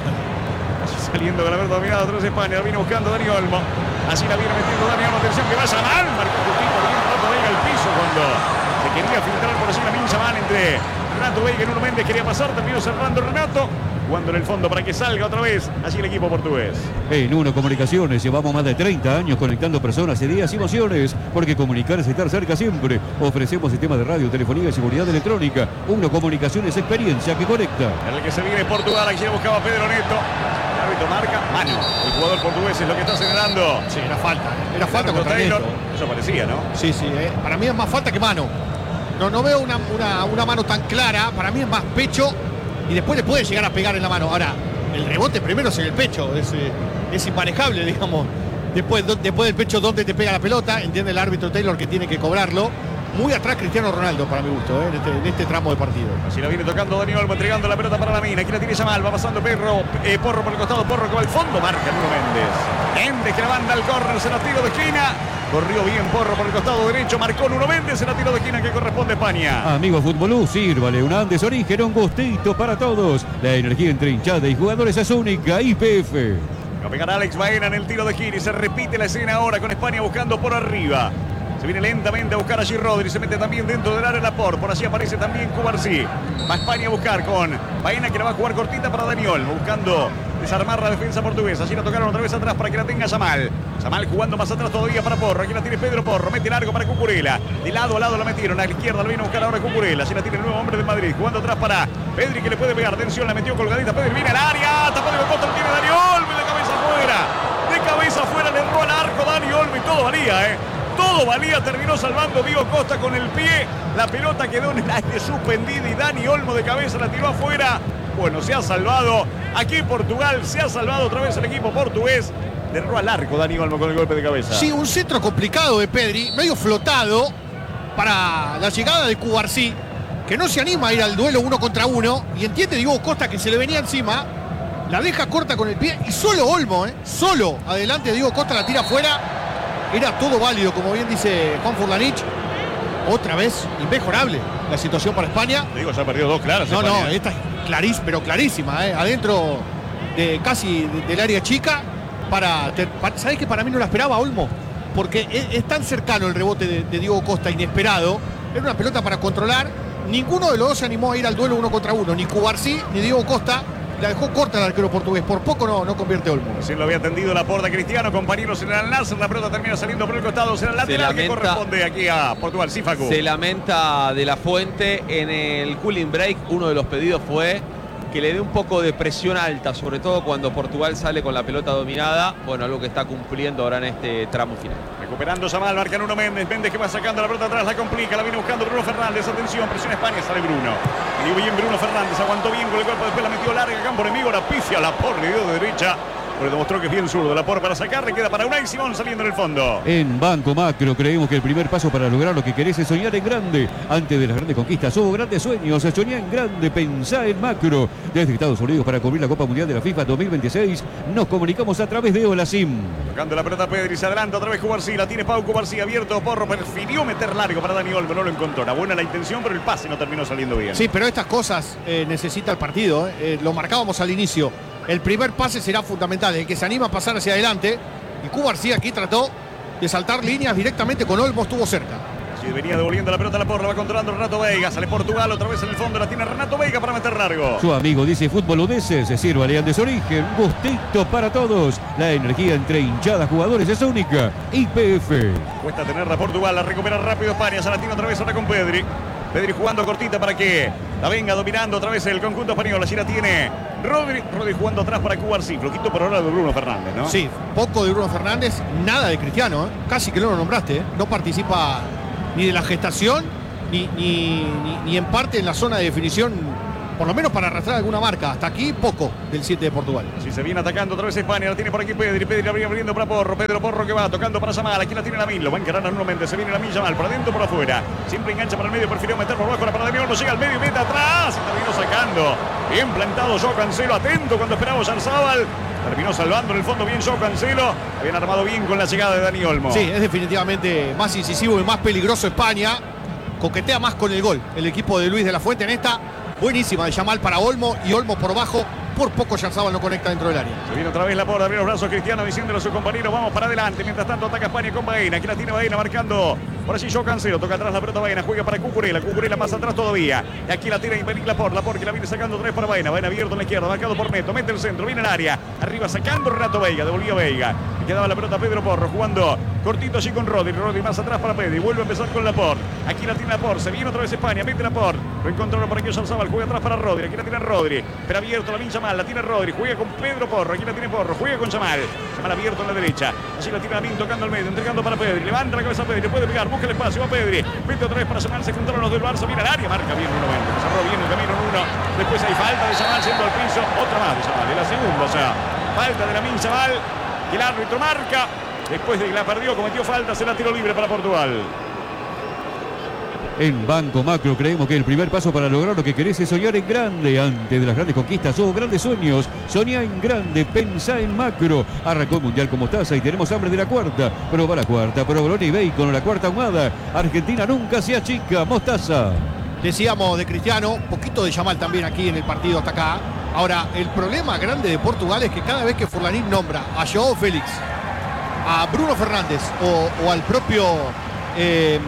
Saliendo con la pelota dominada otra vez España, la viene buscando Dani Olmo. Así la viene metiendo Dani Olmo, atención que vaya mal, marcó justito, bien Renato Veiga al piso cuando se quería filtrar por allí la mincha mal entre Renato Veiga y Nuno Méndez, quería pasar, terminó cerrando Renato, jugando en el fondo para que salga otra vez allí el equipo portugués. En Uno Comunicaciones llevamos más de treinta años conectando personas, ideas y emociones, porque comunicar es estar cerca siempre. Ofrecemos sistemas de radio, telefonía y seguridad electrónica. Uno Comunicaciones, experiencia que conecta. En el que se viene Portugal, aquí le buscaba Pedro Neto. El árbitro marca mano. El jugador portugués es lo que está señalando. Sí, era falta. ¿eh? Era falta Roberto contra Taylor. Neto. Eso parecía, ¿no? Sí, sí. eh. Para mí es más falta que mano. No, no veo una, una, una mano tan clara. Para mí es más pecho y después le puede llegar a pegar en la mano. Ahora, el rebote primero es en el pecho. Es, eh, es immanejable, digamos. Después, do- después del pecho, ¿dónde te pega la pelota? Entiende el árbitro Taylor que tiene que cobrarlo. Muy atrás Cristiano Ronaldo, para mi gusto, ¿eh? en, este, en este tramo de partido. Así la viene tocando Dani Olmo, entregando la pelota para la mina. Aquí la tiene Yamal, va pasando Perro, eh, Porro por el costado, Porro que va al fondo, marca Nuno Méndez. Méndez que la manda al córner, se la tiro de esquina. Corrió bien Porro por el costado derecho, marcó Nuno Méndez, se la tiro de esquina que corresponde a España. Amigos Futbolú, sírvale un Andes Origen, un gustito para todos. La energía entre hinchada y jugadores es única. Y P F. Va a pegar Alex Baena en el tiro de esquina y se repite la escena ahora con España buscando por arriba. Se viene lentamente a buscar allí Rodri, se mete también dentro del área Laporte, por allí aparece también Cubarsí. Va España a buscar con Baena que la va a jugar cortita para Dani Olmo, buscando desarmar la defensa portuguesa. Allí la tocaron otra vez atrás para que la tenga Yamal. Yamal jugando más atrás todavía para Porro, aquí la tiene Pedro Porro, mete largo para Cucurella. De lado a lado la metieron, a la izquierda la viene a buscar ahora Cucurella. Allí la tiene el nuevo hombre de Madrid, jugando atrás para Pedri que le puede pegar, atención, la metió colgadita, Pedri viene al área, tapó de Costa, tiene Dani Olmo y de cabeza afuera. De cabeza afuera le erró al arco Dani Olmo y todo valía, eh. Todo valía, terminó salvando Diego Costa con el pie. La pelota quedó en el aire suspendida y Dani Olmo de cabeza la tiró afuera. Bueno, se ha salvado. Aquí Portugal se ha salvado otra vez el equipo portugués. Le erró al arco Dani Olmo con el golpe de cabeza. Sí, un centro complicado de Pedri, medio flotado para la llegada de Cubarsí, que no se anima a ir al duelo uno contra uno. Y entiende Diego Costa que se le venía encima. La deja corta con el pie y solo Olmo, ¿eh? Solo adelante Diego Costa la tira afuera. Era todo válido, como bien dice Juan Furlanich. Otra vez inmejorable la situación para España. Te digo, ya ha perdido dos claras. No, España. no, esta es clarísima, pero clarísima, ¿eh? Adentro de casi de- del área chica. Para, te- pa- ¿sabés que para mí no la esperaba Olmo? Porque es, es tan cercano el rebote de, de Diego Costa, inesperado. Era una pelota para controlar. Ninguno de los dos se animó a ir al duelo uno contra uno. Ni Cubarsí ni Diego Costa. La dejó corta el arquero portugués. Por poco no, no convierte Olmo. Recién lo había atendido la porta Cristiano, compañeros en el Al-Nassr. La pelota termina saliendo por el costado. Será el lateral que lamenta- corresponde aquí a Portugal. Sí, Facu. Se lamenta de la Fuente en el cooling break. Uno de los pedidos fue que le dé un poco de presión alta, sobre todo cuando Portugal sale con la pelota dominada. Bueno, algo que está cumpliendo ahora en este tramo final. Recuperando Yamal, marca Nuno Méndez. Méndez que va sacando la pelota atrás, la complica, la viene buscando Bruno Fernández. Atención, presiona España, sale Bruno. Le dio bien Bruno Fernández, aguantó bien con el golpe, después la metió larga, campo enemigo, la pifia, la por le dio de derecha. Pero demostró que es bien zurdo. Laporte para sacar, le queda para Unai Simón saliendo en el fondo. En Banco Macro creemos que el primer paso para lograr lo que querés es soñar en grande. Antes de las grandes conquistas, hubo grandes sueños. Soñá en grande, pensá en macro. Desde Estados Unidos para cubrir la Copa Mundial de la FIFA dos mil veintiséis, nos comunicamos a través de Olasim. Tocando la pelota Pedri, se adelanta otra vez Cubarsí. La tiene Pau Cubarsí abierto. Porro prefirió meter largo para Dani Olmo, no lo encontró. Era buena la intención, pero el pase no terminó saliendo bien. Sí, pero estas cosas eh, necesita el partido. Eh. Eh, lo marcábamos al inicio. El primer pase será fundamental, el que se anima a pasar hacia adelante. Y Cubarsí aquí trató de saltar líneas directamente con Olmo, estuvo cerca. Sí, venía devolviendo la pelota a la porra, va controlando Renato Veiga. Sale Portugal otra vez en el fondo, la tiene Renato Veiga para meter largo. Su amigo dice fútbol Udese, se sirva de su origen. Gustito para todos. La energía entre hinchadas jugadores es única. Y P F. Cuesta tenerla Portugal, la recupera rápido España. Se la tiene otra vez ahora con Pedri. Pedri jugando cortita para que la venga dominando otra vez el conjunto español. Allí la tiene Rodri. Rodri jugando atrás para Cubarsí. Flojito por ahora de Bruno Fernández, ¿no? Sí, poco de Bruno Fernández, nada de Cristiano. ¿eh? Casi que no lo nombraste. ¿eh? No participa ni de la gestación, ni, ni, ni, ni en parte en la zona de definición, por lo menos para arrastrar alguna marca. Hasta aquí poco del siete de Portugal. Si se viene atacando otra vez España, la tiene por aquí Pedri. Pedri abriendo, abriendo para Porro. Pedro Porro que va tocando para Yamal. Aquí la tiene Lamine. Lo va a encarar nuevamente. Se viene Lamine Yamal. Por adentro, por afuera. Siempre engancha para el medio. Prefirió meter por abajo. Para Dani Olmo. Llega al medio y mete atrás. Y terminó sacando. Bien plantado Joao Cancelo. Atento cuando esperaba Oyarzabal. Terminó salvando en el fondo bien Joao Cancelo. Habían armado bien con la llegada de Dani Olmo. Sí, es definitivamente más incisivo y más peligroso España. Coquetea más con el gol el equipo de Luis de la Fuente en esta. Buenísima de Yamal para Olmo y Olmo por bajo. Por poco Oyarzabal no conecta dentro del área. Se viene otra vez la porra, abrió los brazos Cristiano diciéndole a su compañero, vamos para adelante. Mientras tanto ataca España con Baena. Aquí la tiene Baena marcando. Por allí Joao Cancelo, toca atrás la pelota Baena, juega para Cucurella. Cucurella más atrás todavía. Y aquí la tiene Iberic Laporte. Laporte que la viene sacando tres para Baena. Baena abierto en la izquierda, marcado por Neto. Mete el centro, viene el área. Arriba sacando Renato Veiga, devolvió Veiga. Y quedaba la pelota Pedro Porro jugando cortito allí con Rodri. Rodri más atrás para Pedri. Vuelve a empezar con Laporte. Aquí la tiene Laporte. Se viene otra vez España. Mete Laporte. Lo encontraron por aquí Oyarzabal. Juega atrás para Rodri. Aquí la tiene Rodri. Pero abierto la vincha mal. La tiene Rodri. Juega con Pedro Porro. Aquí la tiene Porro. Juega con Yamal. Yamal abierto en la derecha. Allí la tiene Lamine tocando al medio. Entregando para Pedri. Levanta la cabeza a Pedri. Puede pegar. Busca el espacio. Va Pedri. Mete otra vez para Yamal. Se juntaron los del Barça. Viene al área. Marca bien uno veinte. Cerró bien el camino en uno. Después hay falta de Yamal yendo al piso. Otra más de Yamal. Es la segunda. O sea, falta de Lamine Yamal. Y el árbitro marca. Después de que la perdió, cometió falta. Será tiro libre para Portugal. En Banco Macro creemos que el primer paso para lograr lo que querés es soñar en grande. Antes de las grandes conquistas o grandes sueños, soñá en grande, pensá en macro. Arrancó el Mundial con mostaza y tenemos hambre de la cuarta. Proba la cuarta, provolone y bacon, la cuarta ahumada. Argentina nunca se achica, mostaza. Decíamos de Cristiano, poquito de Yamal también aquí en el partido hasta acá. Ahora, el problema grande de Portugal es que cada vez que Forlán nombra a Joao Félix, a Bruno Fernández o, o al propio... Eh,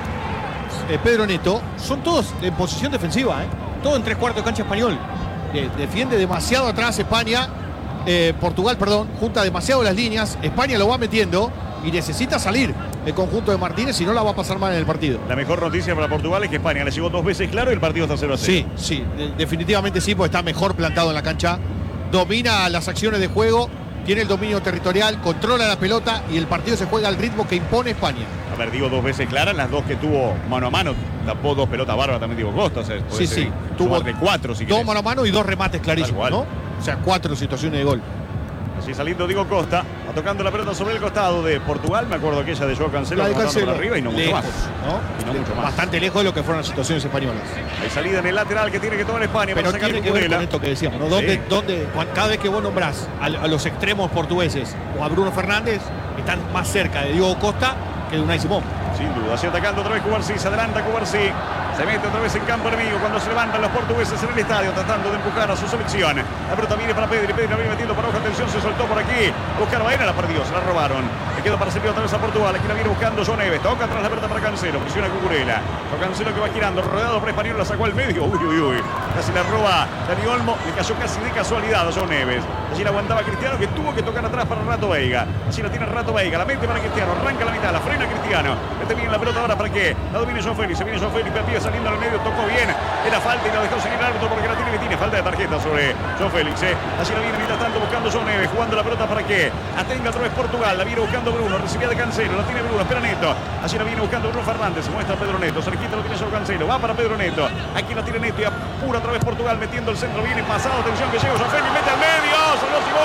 Eh, Pedro Neto, son todos en posición defensiva, ¿eh? Todo en tres cuartos de cancha español. De, defiende demasiado atrás España, eh, Portugal, perdón, junta demasiado las líneas, España lo va metiendo y necesita salir el conjunto de Martínez, si no la va a pasar mal en el partido. La mejor noticia para Portugal es que España le llegó dos veces claro y el partido está cero a cero. Sí, sí, de, definitivamente sí, porque está mejor plantado en la cancha, domina las acciones de juego, tiene el dominio territorial, controla la pelota y el partido se juega al ritmo que impone España. A ver, digo dos veces claras, las dos que tuvo mano a mano, tapó dos pelotas bárbaras también Diego Costa. O sea, sí, sí, tuvo de cuatro, si dos querés. mano a mano y dos remates clarísimos, ¿no? O sea, cuatro situaciones de gol. Así saliendo Diego Costa, va tocando la pelota sobre el costado de Portugal. Me acuerdo aquella de Joao Cancelo, la de Cancelo por arriba y no lejos, mucho más. ¿no? Y no mucho más. Bastante lejos de lo que fueron las situaciones españolas. Hay salida en el lateral que tiene que tomar España Pero para sacar tiene que ver Cucurella. con esto que decíamos, ¿no? Donde, Sí. donde cada vez que vos nombrás a, a los extremos portugueses o a Bruno Fernández, están más cerca de Diego Costa que de Unai Simón. Sin duda, así atacando otra vez Cubarsí, se adelanta Cubarsí, se mete otra vez en campo enemigo cuando se levantan los portugueses en el estadio tratando de empujar a su selección. La pelota viene para Pedri, Pedri la viene metiendo para abajo, atención, se soltó por aquí, a buscar a Baena, la perdió, se la robaron. Le quedó para servir otra vez a Portugal, aquí la viene buscando João Neves, toca atrás la pelota para Cancelo, presiona Cucurella. Con Cancelo que va girando, rodeado por Español, la sacó al medio, uy, uy, uy. Casi la roba Dani Olmo, le cayó casi de casualidad a João Neves. Allí la aguantaba Cristiano que tuvo que tocar atrás para Renato Veiga. Allí la tiene Renato Veiga, la mete para Cristiano, arranca la mitad, la frena Cristiano. Mete bien la pelota ahora para que la domine João Félix, se viene João Félix, pie saliendo al medio, tocó bien, era falta y la dejó seguir el árbitro porque la tiene que tiene falta de tarjeta sobre João Félix. Eh. Allí la viene mientras tanto buscando João Neves, jugando la pelota para que atenga otra vez Portugal, la viene buscando Bruno, recibía de Cancelo, la tiene Bruno, espera Neto. Allí la viene buscando Bruno Fernández, se muestra Pedro Neto, cerquita lo tiene João Cancelo, va para Pedro Neto, aquí la tiene Neto y apura otra vez Portugal metiendo el centro, viene pasado, atención que llega João Félix, mete al medio, salió Simón,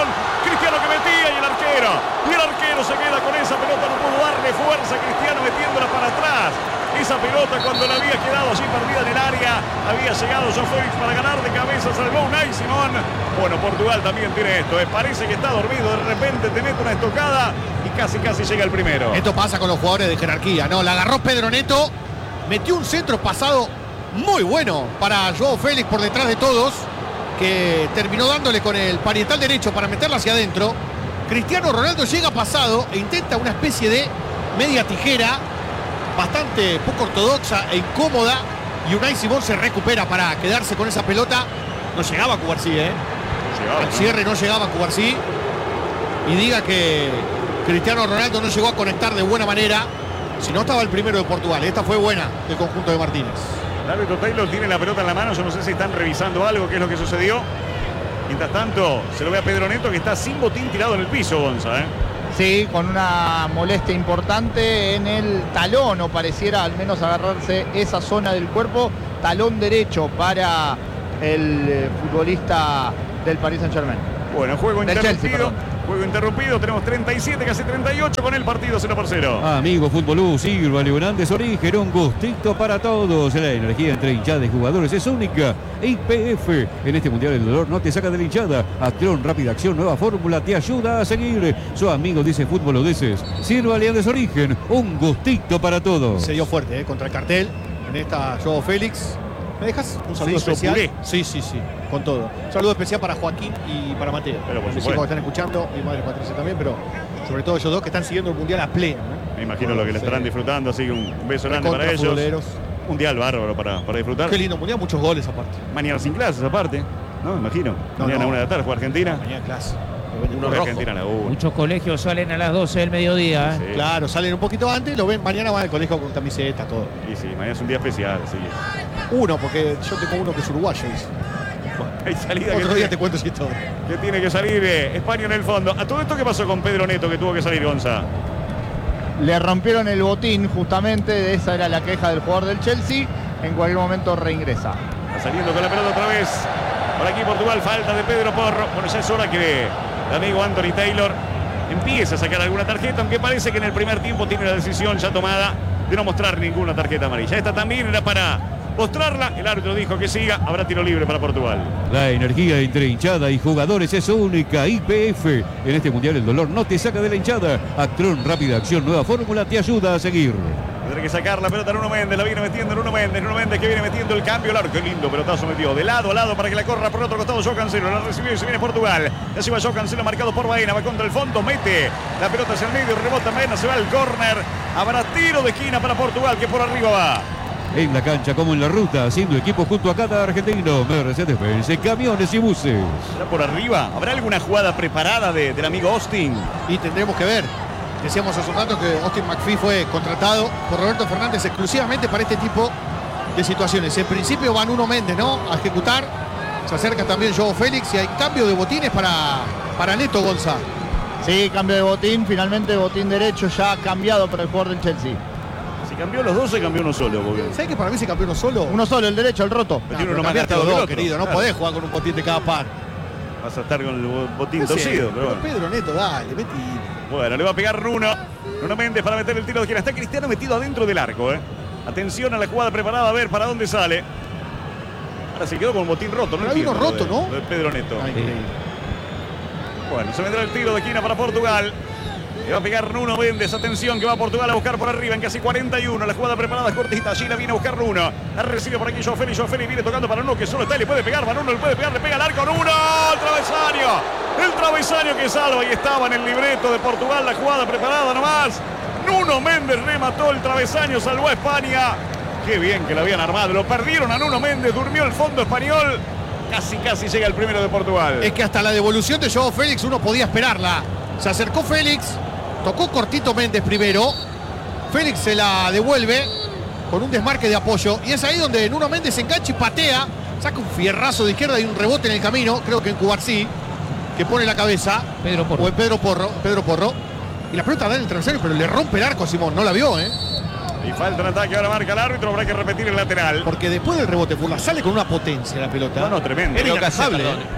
Cristiano que metía y el arquero. Y el arquero se queda con esa pelota, no pudo darle fuerza. Cristiano metiéndola para atrás. Esa pelota cuando la había quedado así perdida en el área, había llegado João Félix para ganar de cabeza, salvó Unai Simón. Bueno, Portugal también tiene esto, ¿eh? Parece que está dormido, de repente te mete una estocada y casi casi llega el primero. Esto pasa con los jugadores de jerarquía, ¿no? La agarró Pedro Neto, metió un centro pasado muy bueno para João Félix por detrás de todos, que terminó dándole con el parietal derecho para meterla hacia adentro. Cristiano Ronaldo llega pasado e intenta una especie de media tijera, bastante poco ortodoxa e incómoda, y Unai Simón se recupera para quedarse con esa pelota. No llegaba a Cubarsí, ¿eh? Llegaba, Al cierre no llegaba a Cubarsí. Y diga que Cristiano Ronaldo no llegó a conectar de buena manera. Si no, estaba el primero de Portugal. Esta fue buena del conjunto de Martínez. El árbitro Taylor tiene la pelota en la mano, yo no sé si están revisando algo, qué es lo que sucedió. Mientras tanto, se lo ve a Pedro Neto que está sin botín tirado en el piso, Gonza, ¿eh? Sí, con una molestia importante en el talón, o pareciera al menos agarrarse esa zona del cuerpo. Talón derecho para el eh, futbolista del Paris Saint-Germain. Bueno, juego Del interrumpido. Chelsea, Juego interrumpido, tenemos treinta y siete, casi treinta y ocho con el partido cero por cero. Amigo Fútbol, sirva Leonantes Origen, un gustito para todos. La energía entre hinchada y jugadores es única. I P F, en este mundial el dolor no te saca de la hinchada. Acción, rápida acción, nueva fórmula, te ayuda a seguir. Su amigo dice Fútbol Odeses. Sirva Leonantes Origen, un gustito para todos. Se dio fuerte, ¿eh? Contra el cartel. En esta João Félix. ¿Me dejas un saludo hizo especial? puré. Sí, sí, sí, con todo. Un saludo especial para Joaquín y para Mateo. Pero por Mis supuesto. hijos que están escuchando, mi madre Patricia también, pero sobre todo ellos dos que están siguiendo el mundial a pleno, ¿no? Me imagino lo que le estarán Sí. disfrutando, así que un beso grande Recontra para ellos. futboleros. Mundial bárbaro para, para disfrutar. Qué lindo mundial, muchos goles aparte. Mañana sin clases aparte, ¿no? Me imagino. No, Mañana no. una de la tarde juega Argentina. Mañana clase. Uno rojo. Argentina a la una. Muchos colegios salen a las doce del mediodía. ¿eh? Sí. Claro, salen un poquito antes, lo ven, mañana van al colegio con camiseta, todo. Y sí, mañana es un día especial, así que Uno, porque yo tengo uno que es uruguayo, dice. hay salida que Otro día tiene, te cuento si es todo. que tiene que salir eh, España en el fondo. ¿A todo esto qué pasó con Pedro Neto que tuvo que salir, Gonza? Le rompieron el botín, justamente, esa era la queja del jugador del Chelsea. En cualquier momento reingresa. Está saliendo con la pelota otra vez. Por aquí Portugal, falta de Pedro Porro. Bueno, ya es hora que el amigo Anthony Taylor empiece a sacar alguna tarjeta, aunque parece que en el primer tiempo tiene la decisión ya tomada de no mostrar ninguna tarjeta amarilla. Esta también era para mostrarla. El árbitro dijo que siga. Habrá tiro libre para Portugal. La energía entre hinchada y jugadores es única. I P F, en este mundial el dolor no te saca de la hinchada. Actron, rápida acción, nueva fórmula, te ayuda a seguir. Tendrá que sacar la pelota Nuno Méndez, la viene metiendo Nuno Méndez, Nuno Méndez que viene metiendo el cambio largo, qué lindo pelotazo metió, de lado a lado para que la corra por otro costado João Cancelo, la recibió y se viene Portugal, ya se va João Cancelo marcado por Baena, va contra el fondo, mete la pelota hacia el medio, rebota Baena, se va al córner, habrá tiro de esquina para Portugal que por arriba va. En la cancha como en la ruta, haciendo equipo junto a cada argentino. Mercedes-Benz, camiones y buses. ¿Será por arriba? ¿Habrá alguna jugada preparada de, del amigo Austin? Y tendremos que ver. Decíamos hace un rato que Austin McPhee fue contratado por Roberto Fernández exclusivamente para este tipo de situaciones. En principio va Nuno Méndez, ¿no? A ejecutar. Se acerca también João Félix y hay cambio de botines para, para Neto, Gonza. Sí, cambio de botín, finalmente botín derecho ya cambiado para el jugador del Chelsea. Si cambió los dos, se cambió uno solo. Porque ¿Sabes que para mí se cambió uno solo? Uno solo, el derecho, el roto. Pero No, tiene pero uno más cambiaste gastado los que el dos, otro. querido. No Claro. podés jugar con un botín de cada par. Vas a estar con el botín No sé, torcido. Pero bueno. Pedro Neto, dale, metí. Bueno, le va a pegar Nuno. Nuno Méndez para meter el tiro de esquina. Está Cristiano metido adentro del arco, ¿eh? Atención a la jugada preparada, a ver para dónde sale. Ahora se quedó con un botín roto, ¿no? Pero hay uno entiendo lo roto, de- ¿no? lo de Pedro Neto. Ay, increíble. Bueno, se vendrá el tiro de esquina para Portugal. Le va a pegar Nuno Méndez. Atención que va a Portugal a buscar por arriba en casi cuarenta y uno. La jugada preparada es cortita. Allí la viene a buscar Nuno. La recibe por aquí João Félix. João Félix viene tocando para Nuno que solo está y le puede pegar. Para Nuno le puede pegar. Le pega al arco. Nuno. El travesaño. El travesaño que salva. Y estaba en el libreto de Portugal. La jugada preparada nomás. Nuno Méndez remató el travesaño. Salvó a España. Qué bien que lo habían armado. Lo perdieron a Nuno Méndez. Durmió el fondo español. Casi, casi llega el primero de Portugal. Es que hasta la devolución de João Félix uno podía esperarla. Se acercó Félix, tocó cortito Méndez primero. Félix se la devuelve con un desmarque de apoyo. Y es ahí donde Nuno Méndez se engancha y patea. Saca un fierrazo de izquierda y un rebote en el camino. Creo que en Cubarsí, que pone la cabeza. Pedro Porro. O en Pedro Porro. Pedro Porro. Y la pelota da en el travesaño, pero le rompe el arco a Simón. No la vio, ¿eh? Y falta un ataque, ahora marca el árbitro, habrá que repetir el lateral. Porque después del rebote Furla sale con una potencia la pelota. No, no, tremendo. Era Creo que hace, inatajable, perdón. ¿eh?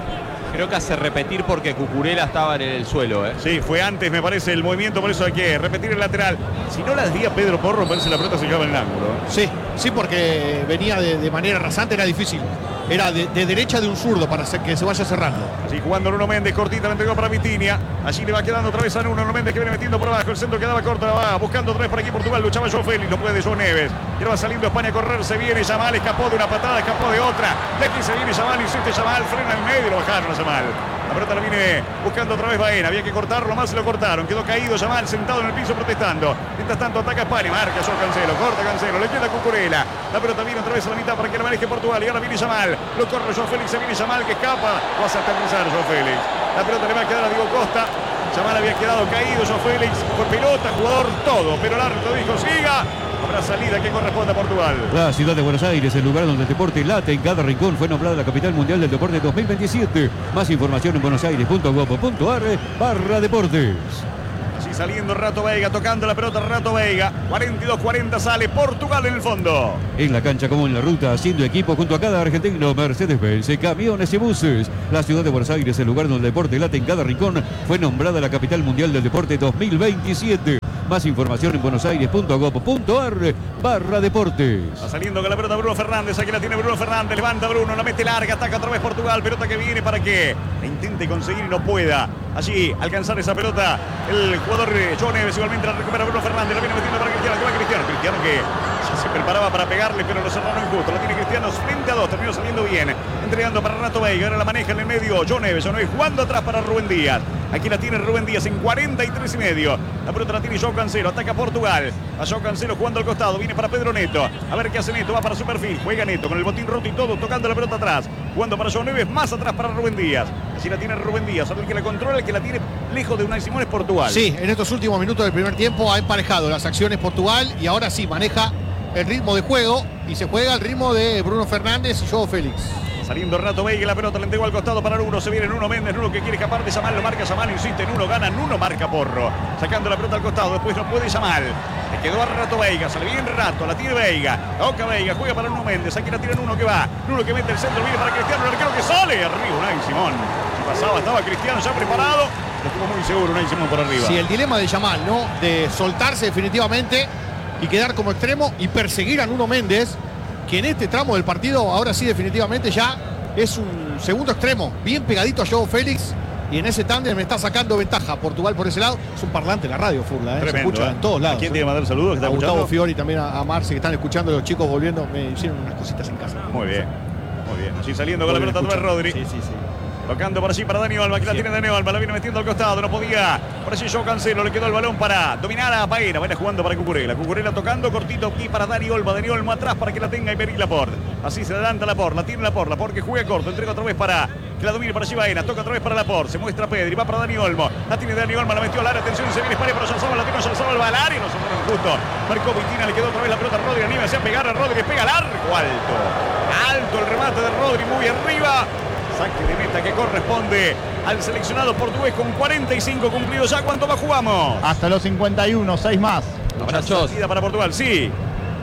Creo que hace repetir porque Cucurella estaba en el suelo, ¿eh? Sí, fue antes, me parece, el movimiento, por eso hay que repetir el lateral. Si no la desvía Pedro Porro, parece la pelota se quedaba en el ángulo. Sí, sí, porque venía de, de manera rasante, era difícil. Era de, de derecha de un zurdo para hacer que se vaya cerrando. Así jugando Nuno Méndez, cortita, la entregó para Vitinha. Allí le va quedando otra vez a Nuno, Nuno Méndez que viene metiendo por abajo. El centro quedaba corto, va buscando otra vez por aquí Portugal. Luchaba João Félix, no puede João Neves. Y ahora va saliendo España a correr, se viene Yamal, escapó de una patada, escapó de otra. De aquí se viene Yamal, insiste Yamal, frena en medio y lo bajaron a Yamal. La pelota la viene buscando otra vez Baena. Había que cortarlo más, se lo cortaron. Quedó caído Yamal, sentado en el piso protestando. Mientras tanto ataca España, marca João Cancelo, corta Cancelo, le queda Cucurella. La pelota viene otra vez a la mitad para que la maneje Portugal. Y ahora viene Yamal, lo corre João Félix, se viene Yamal que escapa. Va a aterrizar João Félix. La pelota le va a quedar a Diego Costa. Yamal había quedado caído, João Félix fue pelota, jugador, todo. Pero el árbitro dijo, siga. Habrá salida que corresponde a Portugal. La ciudad de Buenos Aires, el lugar donde el deporte late en cada rincón, fue nombrada la capital mundial del deporte dos mil veintisiete. Más información en buenosaires punto gob punto ar barra deportes. Así saliendo Rato Veiga, tocando la pelota Rato Veiga. cuarenta y dos cuarenta sale Portugal en el fondo. En la cancha como en la ruta, haciendo equipo junto a cada argentino, Mercedes-Benz, camiones y buses. La ciudad de Buenos Aires, el lugar donde el deporte late en cada rincón, fue nombrada la capital mundial del deporte dos mil veintisiete. Más información en buenosaires punto gob punto ar barra deportes. Va saliendo con la pelota Bruno Fernández. Aquí la tiene Bruno Fernández. Levanta Bruno, la mete larga, ataca otra vez Portugal. Pelota que viene para que la intente conseguir y no pueda allí alcanzar esa pelota. El jugador João Neves igualmente la recupera Bruno Fernández. La viene metiendo para Cristiano. Que va Cristiano. Cristiano que ya se preparaba para pegarle, pero lo cerraron injusto. La tiene Cristiano frente a dos. Terminó saliendo bien. Entregando para Rato Veiga. Ahora la maneja en el medio João Neves. João Neves jugando atrás para Rubén Díaz. Aquí la tiene Rubén Díaz en cuarenta y tres y medio. La pelota la tiene João Cancelo. Ataca Portugal. A João Cancelo jugando al costado. Viene para Pedro Neto. A ver qué hace Neto. Va para su perfil. Juega Neto con el botín roto y todo. Tocando la pelota atrás. Jugando para João Neves. Más atrás para Rubén Díaz. Así la tiene Rubén Díaz. El que la controla, el que la tiene lejos de Unai Simón es Portugal. Sí, en estos últimos minutos del primer tiempo ha emparejado las acciones Portugal y ahora sí maneja el ritmo de juego y se juega al ritmo de Bruno Fernández y João Félix. Saliendo Rato Veiga, la pelota le entregó al costado para Nuno. Se viene Nuno Méndez, Nuno que quiere escapar de Yamal, lo marca Yamal, insiste Nuno, gana Nuno, marca Porro. Sacando la pelota al costado, después no puede Yamal. Le quedó a Rato Veiga, sale bien Rato, la tiene Veiga. Toca Veiga, juega para Nuno Méndez, aquí la tira Nuno que va. Nuno que mete el centro, viene para Cristiano, el arquero que sale. Arriba Unai Simón. Si pasaba, estaba Cristiano ya preparado. Estuvo muy seguro Unai Simón por arriba. Sí, el dilema de Yamal, ¿no? De soltarse definitivamente y quedar como extremo y perseguir a Nuno Méndez, que en este tramo del partido, ahora sí definitivamente ya es un segundo extremo, bien pegadito a João Félix, y en ese tándem me está sacando ventaja Portugal por ese lado. Es un parlante en la radio, Furla, ¿eh? Tremendo, Se escucha ¿eh? en todos lados. ¿A quién ¿eh? tiene que mandar saludos? Que está a Gustavo escuchando? Fiori, también a, a Marce, que están escuchando, los chicos volviendo, me hicieron unas cositas en casa. Muy bien, muy bien. Así saliendo con la Muy bien, pelota otra vez Rodri. Sí, sí, sí. Tocando por allí para Dani Olmo, aquí la tiene Dani Olmo, la viene metiendo al costado, no podía. Por allí João Cancelo, le quedó el balón para dominar a Baena. Baena jugando para Cucurella. Cucurella tocando cortito aquí para Dani Olmo. Dani Olmo atrás para que la tenga Iberic Laporte. Así se adelanta Laporte, la tiene Laporte. Laporte que juega corto, entrega otra vez para que la domine para allí Baena. Toca otra vez para Laporte, se muestra Pedri, va para Dani Olmo. La tiene Dani Olmo, la metió al área, atención, se viene España para Oyarzabal, la tiene Oyarzabal, va al área, no se fueron justo. Marcó Vitina, le quedó otra vez la pelota a Rodri, anima a pegar a Rodri, que pega largo, alto. Alto el remate de Rodri, muy arriba. Saque de meta que corresponde al seleccionado portugués con cuarenta y cinco cumplidos ya. ¿Cuánto más jugamos? Hasta los cincuenta y uno, seis más. Muchachos, Salida para Portugal, sí.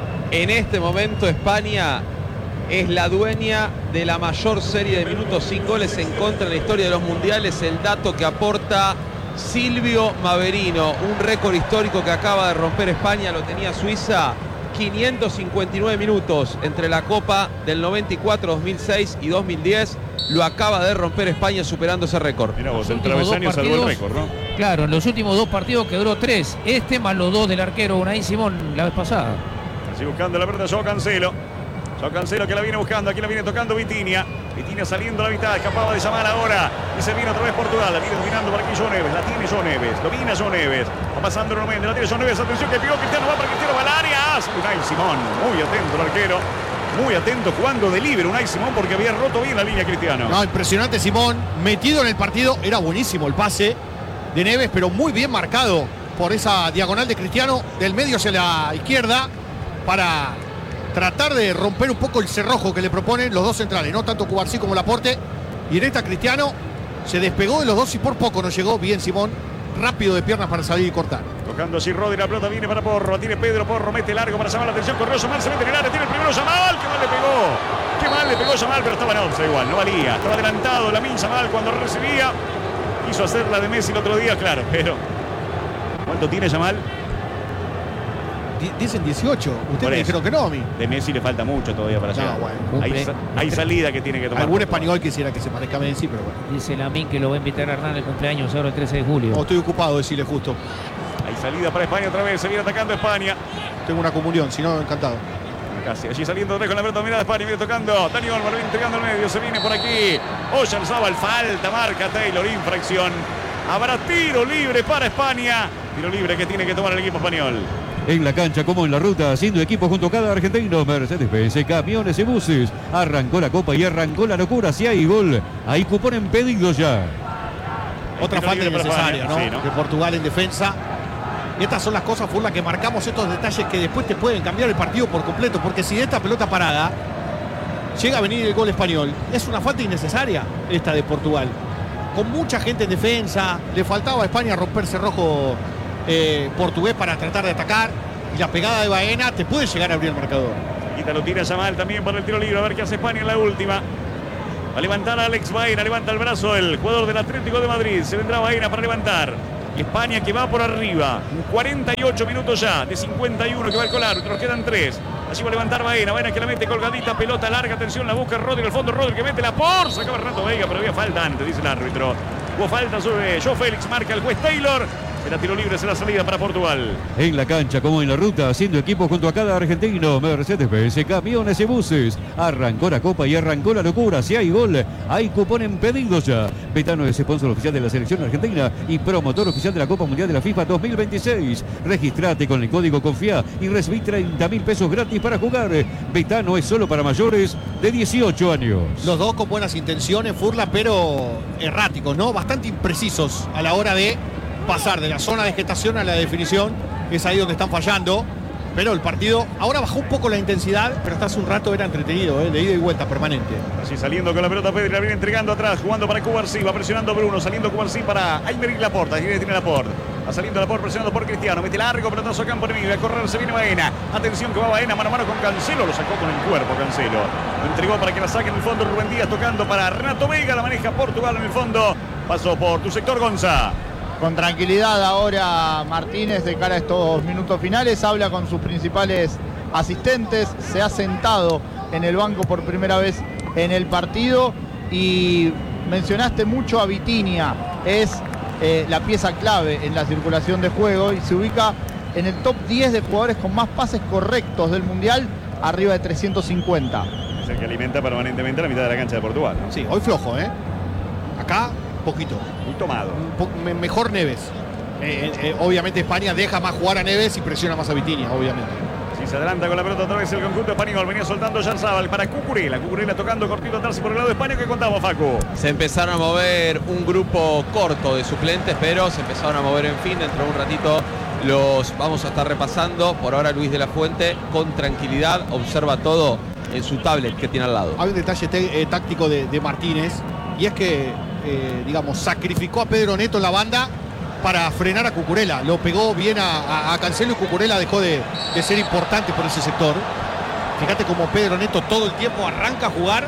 en este momento España es la dueña de la mayor serie de minutos sin goles en contra en la historia de los mundiales. El dato que aporta Silvio Maverino, un récord histórico que acaba de romper España, lo tenía Suiza. quinientos cincuenta y nueve minutos entre la Copa del noventa y cuatro, dos mil seis y dos mil diez. Lo acaba de romper España superando ese récord. Mira vos, Los el últimos dos travesaño salvó el partidos, récord, ¿no? Claro, en los últimos dos partidos que duró tres. Este más los dos del arquero Unai Simón la vez pasada. Así buscando la pelota João Cancelo. João Cancelo que la viene buscando, aquí la viene tocando Vitinha. Vitinha saliendo a la mitad, escapaba de Yamal ahora. Y se viene otra vez Portugal, la viene dominando por aquí João Neves. La tiene João Neves, domina João Neves. Va pasando Nuno Méndez, la tiene João Neves. Atención que pegó Cristiano, va para Cristiano, va al área. Unai Simón, muy atento el arquero. Muy atento jugando de libre Unai Simón porque había roto bien la línea Cristiano. No, impresionante Simón, metido en el partido, era buenísimo el pase de Neves, pero muy bien marcado por esa diagonal de Cristiano, del medio hacia la izquierda, para tratar de romper un poco el cerrojo que le proponen los dos centrales, no tanto Cubarsí como Laporte. Y en esta Cristiano se despegó de los dos y por poco no llegó bien Simón, rápido de piernas para salir y cortar. Tocando así Rodri, la pelota viene para Porro, tiene Pedro Porro, mete largo para llamar la atención, corrió Yamal, se mete en el área, tiene el primero Yamal, que mal le pegó. Qué mal le pegó Yamal, pero estaba en offside igual, no valía. Estaba adelantado Lamine Yamal cuando recibía. Quiso hacer la de Messi el otro día, claro, pero... ¿Cuánto tiene Yamal? Dicen dieciocho. Ustedes Por me eso. dijeron que no a mí. De Messi le falta mucho todavía para No, llegar. bueno. Hay, sa- hay salida que tiene que tomar. Algún español quisiera que se parezca a Messi, pero bueno. Dice Lamín que lo va a invitar a Hernán el cumpleaños ahora el trece de julio. No, estoy ocupado, decirle justo. Hay salida para España otra vez. Se viene atacando España. Tengo una comunión, si no, encantado. Casi allí saliendo otra vez con la pelota dominada España. Viene tocando Dani Olmo, lo viene entregando al medio. Se viene por aquí Oyarzabal. Falta, marca Taylor. Infracción. Habrá tiro libre para España. Tiro libre que tiene que tomar el equipo español. En la cancha como en la ruta, haciendo equipo junto a cada argentino, Mercedes-Benz, camiones y buses. Arrancó la copa y arrancó la locura. Si hay gol, hay cupón en pedido ya. Otra Tiro falta libre para innecesaria, ¿no? España, sí, ¿no? De Portugal en defensa. Y estas son las cosas, Furla, que marcamos estos detalles que después te pueden cambiar el partido por completo. Porque si de esta pelota parada llega a venir el gol español, es una falta innecesaria esta de Portugal. Con mucha gente en defensa, le faltaba a España romper cerrojo eh, portugués para tratar de atacar. Y la pegada de Baena te puede llegar a abrir el marcador. Quita, lo tira Yamal también por el tiro libre. A ver qué hace España en la última. Va a levantar a Alex Baena. Levanta el brazo el jugador del Atlético de Madrid. Se vendrá Baena para levantar. España que va por arriba. cuarenta y ocho minutos ya de cincuenta y uno que va el colar. Nos quedan tres. Allí va a levantar Baena. Baena que la mete colgadita. Pelota larga. Atención, la busca Rodri al fondo. Rodri que mete la por. Sacaba Renato Veiga, pero había falta antes, dice el árbitro. Hubo falta sobre Joe Félix. Marca el juez Taylor. Será tiro libre, será salida para Portugal. En la cancha como en la ruta, haciendo equipo junto a cada argentino, Mercedes-Benz, camiones y buses. Arrancó la copa y arrancó la locura. Si hay gol, hay cupón en pedido ya. Betano es sponsor oficial de la selección argentina y promotor oficial de la Copa Mundial de la FIFA dos mil veintiséis. Registrate con el código CONFIA y recibí treinta mil pesos gratis para jugar. Betano es solo para mayores de dieciocho años. Los dos con buenas intenciones, Furla, pero erráticos, ¿no? Bastante imprecisos a la hora de pasar de la zona de gestación a la definición. Es ahí donde están fallando. Pero el partido ahora bajó un poco la intensidad, pero hasta hace un rato era entretenido, ¿eh? De ida y vuelta permanente. Así saliendo con la pelota Pedri, la viene entregando atrás, jugando para Cubarsí, va presionando Bruno, saliendo Cubarsí para Aymeric Laporte, aquí tiene Laporte. Va saliendo Laporte presionando por Cristiano, mete largo, pelotazo a campo enemigo, a correr se viene Baena. Atención que va Baena, mano a mano con Cancelo, lo sacó con el cuerpo Cancelo. Lo entregó para que la saque en el fondo Rubén Díaz, tocando para Renato Veiga, la maneja Portugal en el fondo. Pasó por tu sector, Gonza. Con tranquilidad ahora Martínez de cara a estos minutos finales, habla con sus principales asistentes, se ha sentado en el banco por primera vez en el partido y mencionaste mucho a Vitinha, es eh, la pieza clave en la circulación de juego y se ubica en el top diez de jugadores con más pases correctos del Mundial, arriba de trescientos cincuenta. Es el que alimenta permanentemente la mitad de la cancha de Portugal, ¿no? Sí, hoy flojo, ¿eh? Acá, poquito. Muy tomado. Un po- me- mejor Neves. Eh, eh, obviamente España deja más jugar a Neves y presiona más a Vitinha, obviamente. Si se adelanta con la pelota otra vez el conjunto español, venía soltando Yarzábal para Cucurella. Cucurella tocando cortito atrás y por el lado de España, ¿qué contamos, Facu? Se empezaron a mover un grupo corto de suplentes, pero se empezaron a mover en fin. Dentro de un ratito los vamos a estar repasando. Por ahora Luis de la Fuente, con tranquilidad, observa todo en su tablet que tiene al lado. Hay un detalle te- eh, táctico de, de Martínez y es que, eh, digamos, sacrificó a Pedro Neto en la banda para frenar a Cucurella. Lo pegó bien a, a- a Cancelo y Cucurella dejó de, de ser importante por ese sector. Fíjate como Pedro Neto todo el tiempo arranca a jugar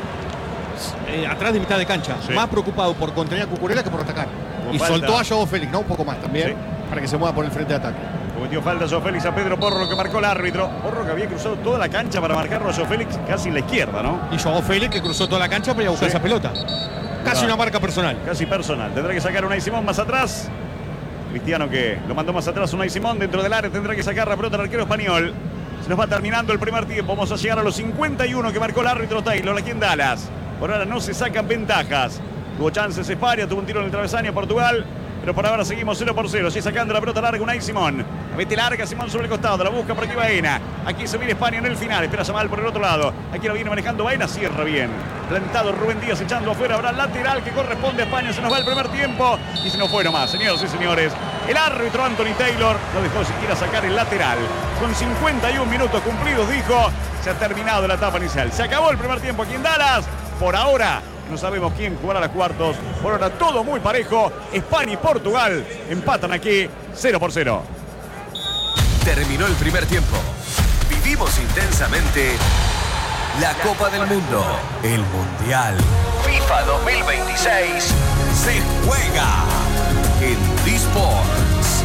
eh, atrás de mitad de cancha. Sí. Más preocupado por contener a Cucurella que por atacar. Como Y falta. soltó a Joao Félix, ¿no? Un poco más también, Sí. para que se mueva por el frente de ataque. Cometió falta Joe Félix a Pedro Porro, que marcó el árbitro. Porro que había cruzado toda la cancha para marcarlo a Joe Félix casi en la izquierda, ¿no? Y Joao Félix que cruzó toda la cancha para ir a buscar Sí. esa pelota. Casi Ah. una marca personal. Casi personal. Tendrá que sacar Unai Simón más atrás. Cristiano que lo mandó más atrás. Unai Simón dentro del área tendrá que sacar la pelota al arquero español. Se nos va terminando el primer tiempo. Vamos a llegar a los cincuenta y uno que marcó el árbitro Taylor aquí en Dallas. Por ahora no se sacan ventajas. Tuvo chances España, tuvo un tiro en el travesaño Portugal. Pero por ahora seguimos cero por cero. Sigue sacando la pelota larga Unai Simón. La mete larga Simón sobre el costado. La busca por aquí Baena. Aquí se viene España en el final. Espera Yamal por el otro lado. Aquí lo viene manejando Baena. Cierra bien. Plantado Rubén Díaz echando afuera. Habrá lateral que corresponde a España. Se nos va el primer tiempo. Y se nos fue nomás, señoras y señores. El árbitro Anthony Taylor no dejó siquiera sacar el lateral. Con cincuenta y un minutos cumplidos, dijo, se ha terminado la etapa inicial. Se acabó el primer tiempo aquí en Dallas. Por ahora no sabemos quién jugará a los cuartos. Por ahora todo muy parejo. España y Portugal empatan aquí cero por cero. Terminó el primer tiempo. Vivimos intensamente la Copa del Mundo, el Mundial. FIFA dos mil veintiséis se juega en D-Sports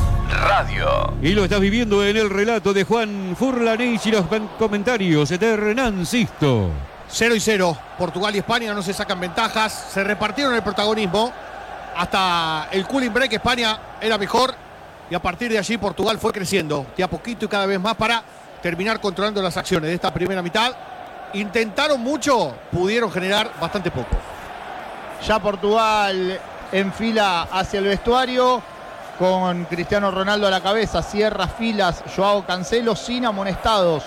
Radio. Y lo estás viviendo en el relato de Juan Furlanich y los comentarios de Hernán Sisto. cero y cero. Portugal y España no se sacan ventajas. Se repartieron el protagonismo. Hasta el cooling break España era mejor. Y a partir de allí Portugal fue creciendo de a poquito y cada vez más para terminar controlando las acciones de esta primera mitad. Intentaron mucho, pudieron generar bastante poco. Ya Portugal enfila hacia el vestuario con Cristiano Ronaldo a la cabeza. Cierra filas Joao Cancelo sin amonestados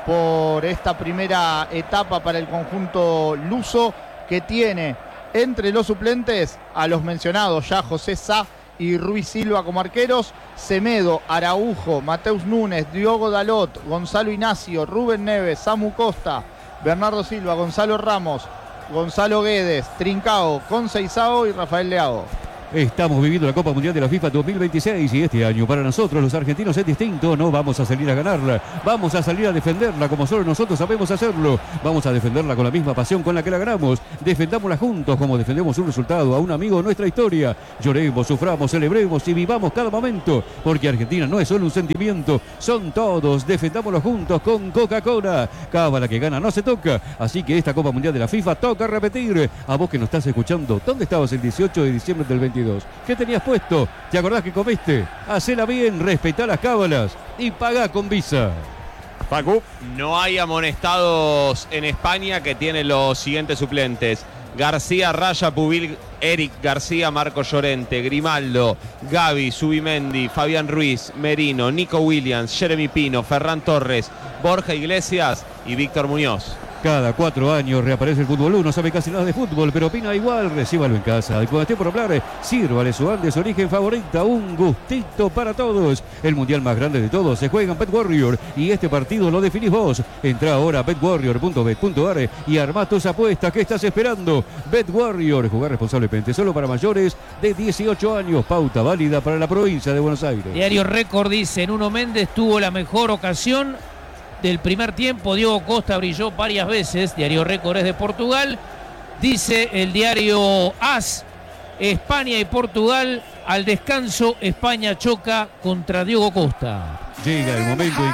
por esta primera etapa para el conjunto luso, que tiene entre los suplentes a los mencionados ya José Sá y Ruiz Silva como arqueros, Semedo, Araujo, Mateus Núñez, Diogo Dalot, Gonzalo Ignacio, Rubén Neves, Samu Costa, Bernardo Silva, Gonzalo Ramos, Gonzalo Guedes, Trincao, Conceição y Rafael Leao. Estamos viviendo la Copa Mundial de la FIFA dos mil veintiséis y este año para nosotros los argentinos es distinto. No vamos a salir a ganarla, vamos a salir a defenderla como solo nosotros sabemos hacerlo. Vamos a defenderla con la misma pasión con la que la ganamos. Defendámosla juntos como defendemos un resultado a un amigo de nuestra historia. Lloremos, suframos, celebremos y vivamos cada momento, porque Argentina no es solo un sentimiento, son todos. Defendámoslo juntos con Coca-Cola. Cábala que gana no se toca, así que esta Copa Mundial de la FIFA toca repetir. A vos que nos estás escuchando, ¿dónde estabas el dieciocho de diciembre del veintidós? ¿Qué tenías puesto? ¿Te acordás que comiste? Hacela bien, respetá las cábalas y pagá con Visa. Facu. No hay amonestados en España, que tiene los siguientes suplentes: García, Raya, Pubil, Eric García, Marco Llorente, Grimaldo, Gaby, Subimendi, Fabián Ruiz, Merino, Nico Williams, Jeremy Pino, Ferran Torres, Borja Iglesias y Víctor Muñoz. Cada cuatro años reaparece el Fútbol uno, sabe casi nada de fútbol, pero opina igual. Recíbalo en casa. Y cuando esté por hablar, sírvale su de su origen favorita. Un gustito para todos. El mundial más grande de todos se juega en Bet Warrior y este partido lo definís vos. Entrá ahora a bet warrior punto bet punto a r y armá tus apuestas. ¿Qué estás esperando? Bet Warrior, jugar responsablemente, solo para mayores de dieciocho años. Pauta válida para la provincia de Buenos Aires. Diario Récord dice: Nuno Méndez tuvo la mejor ocasión del primer tiempo. Diego Costa brilló varias veces. Diario Récord es de Portugal. Dice el diario AS: España y Portugal al descanso. España choca contra Diego Costa. Llega el momento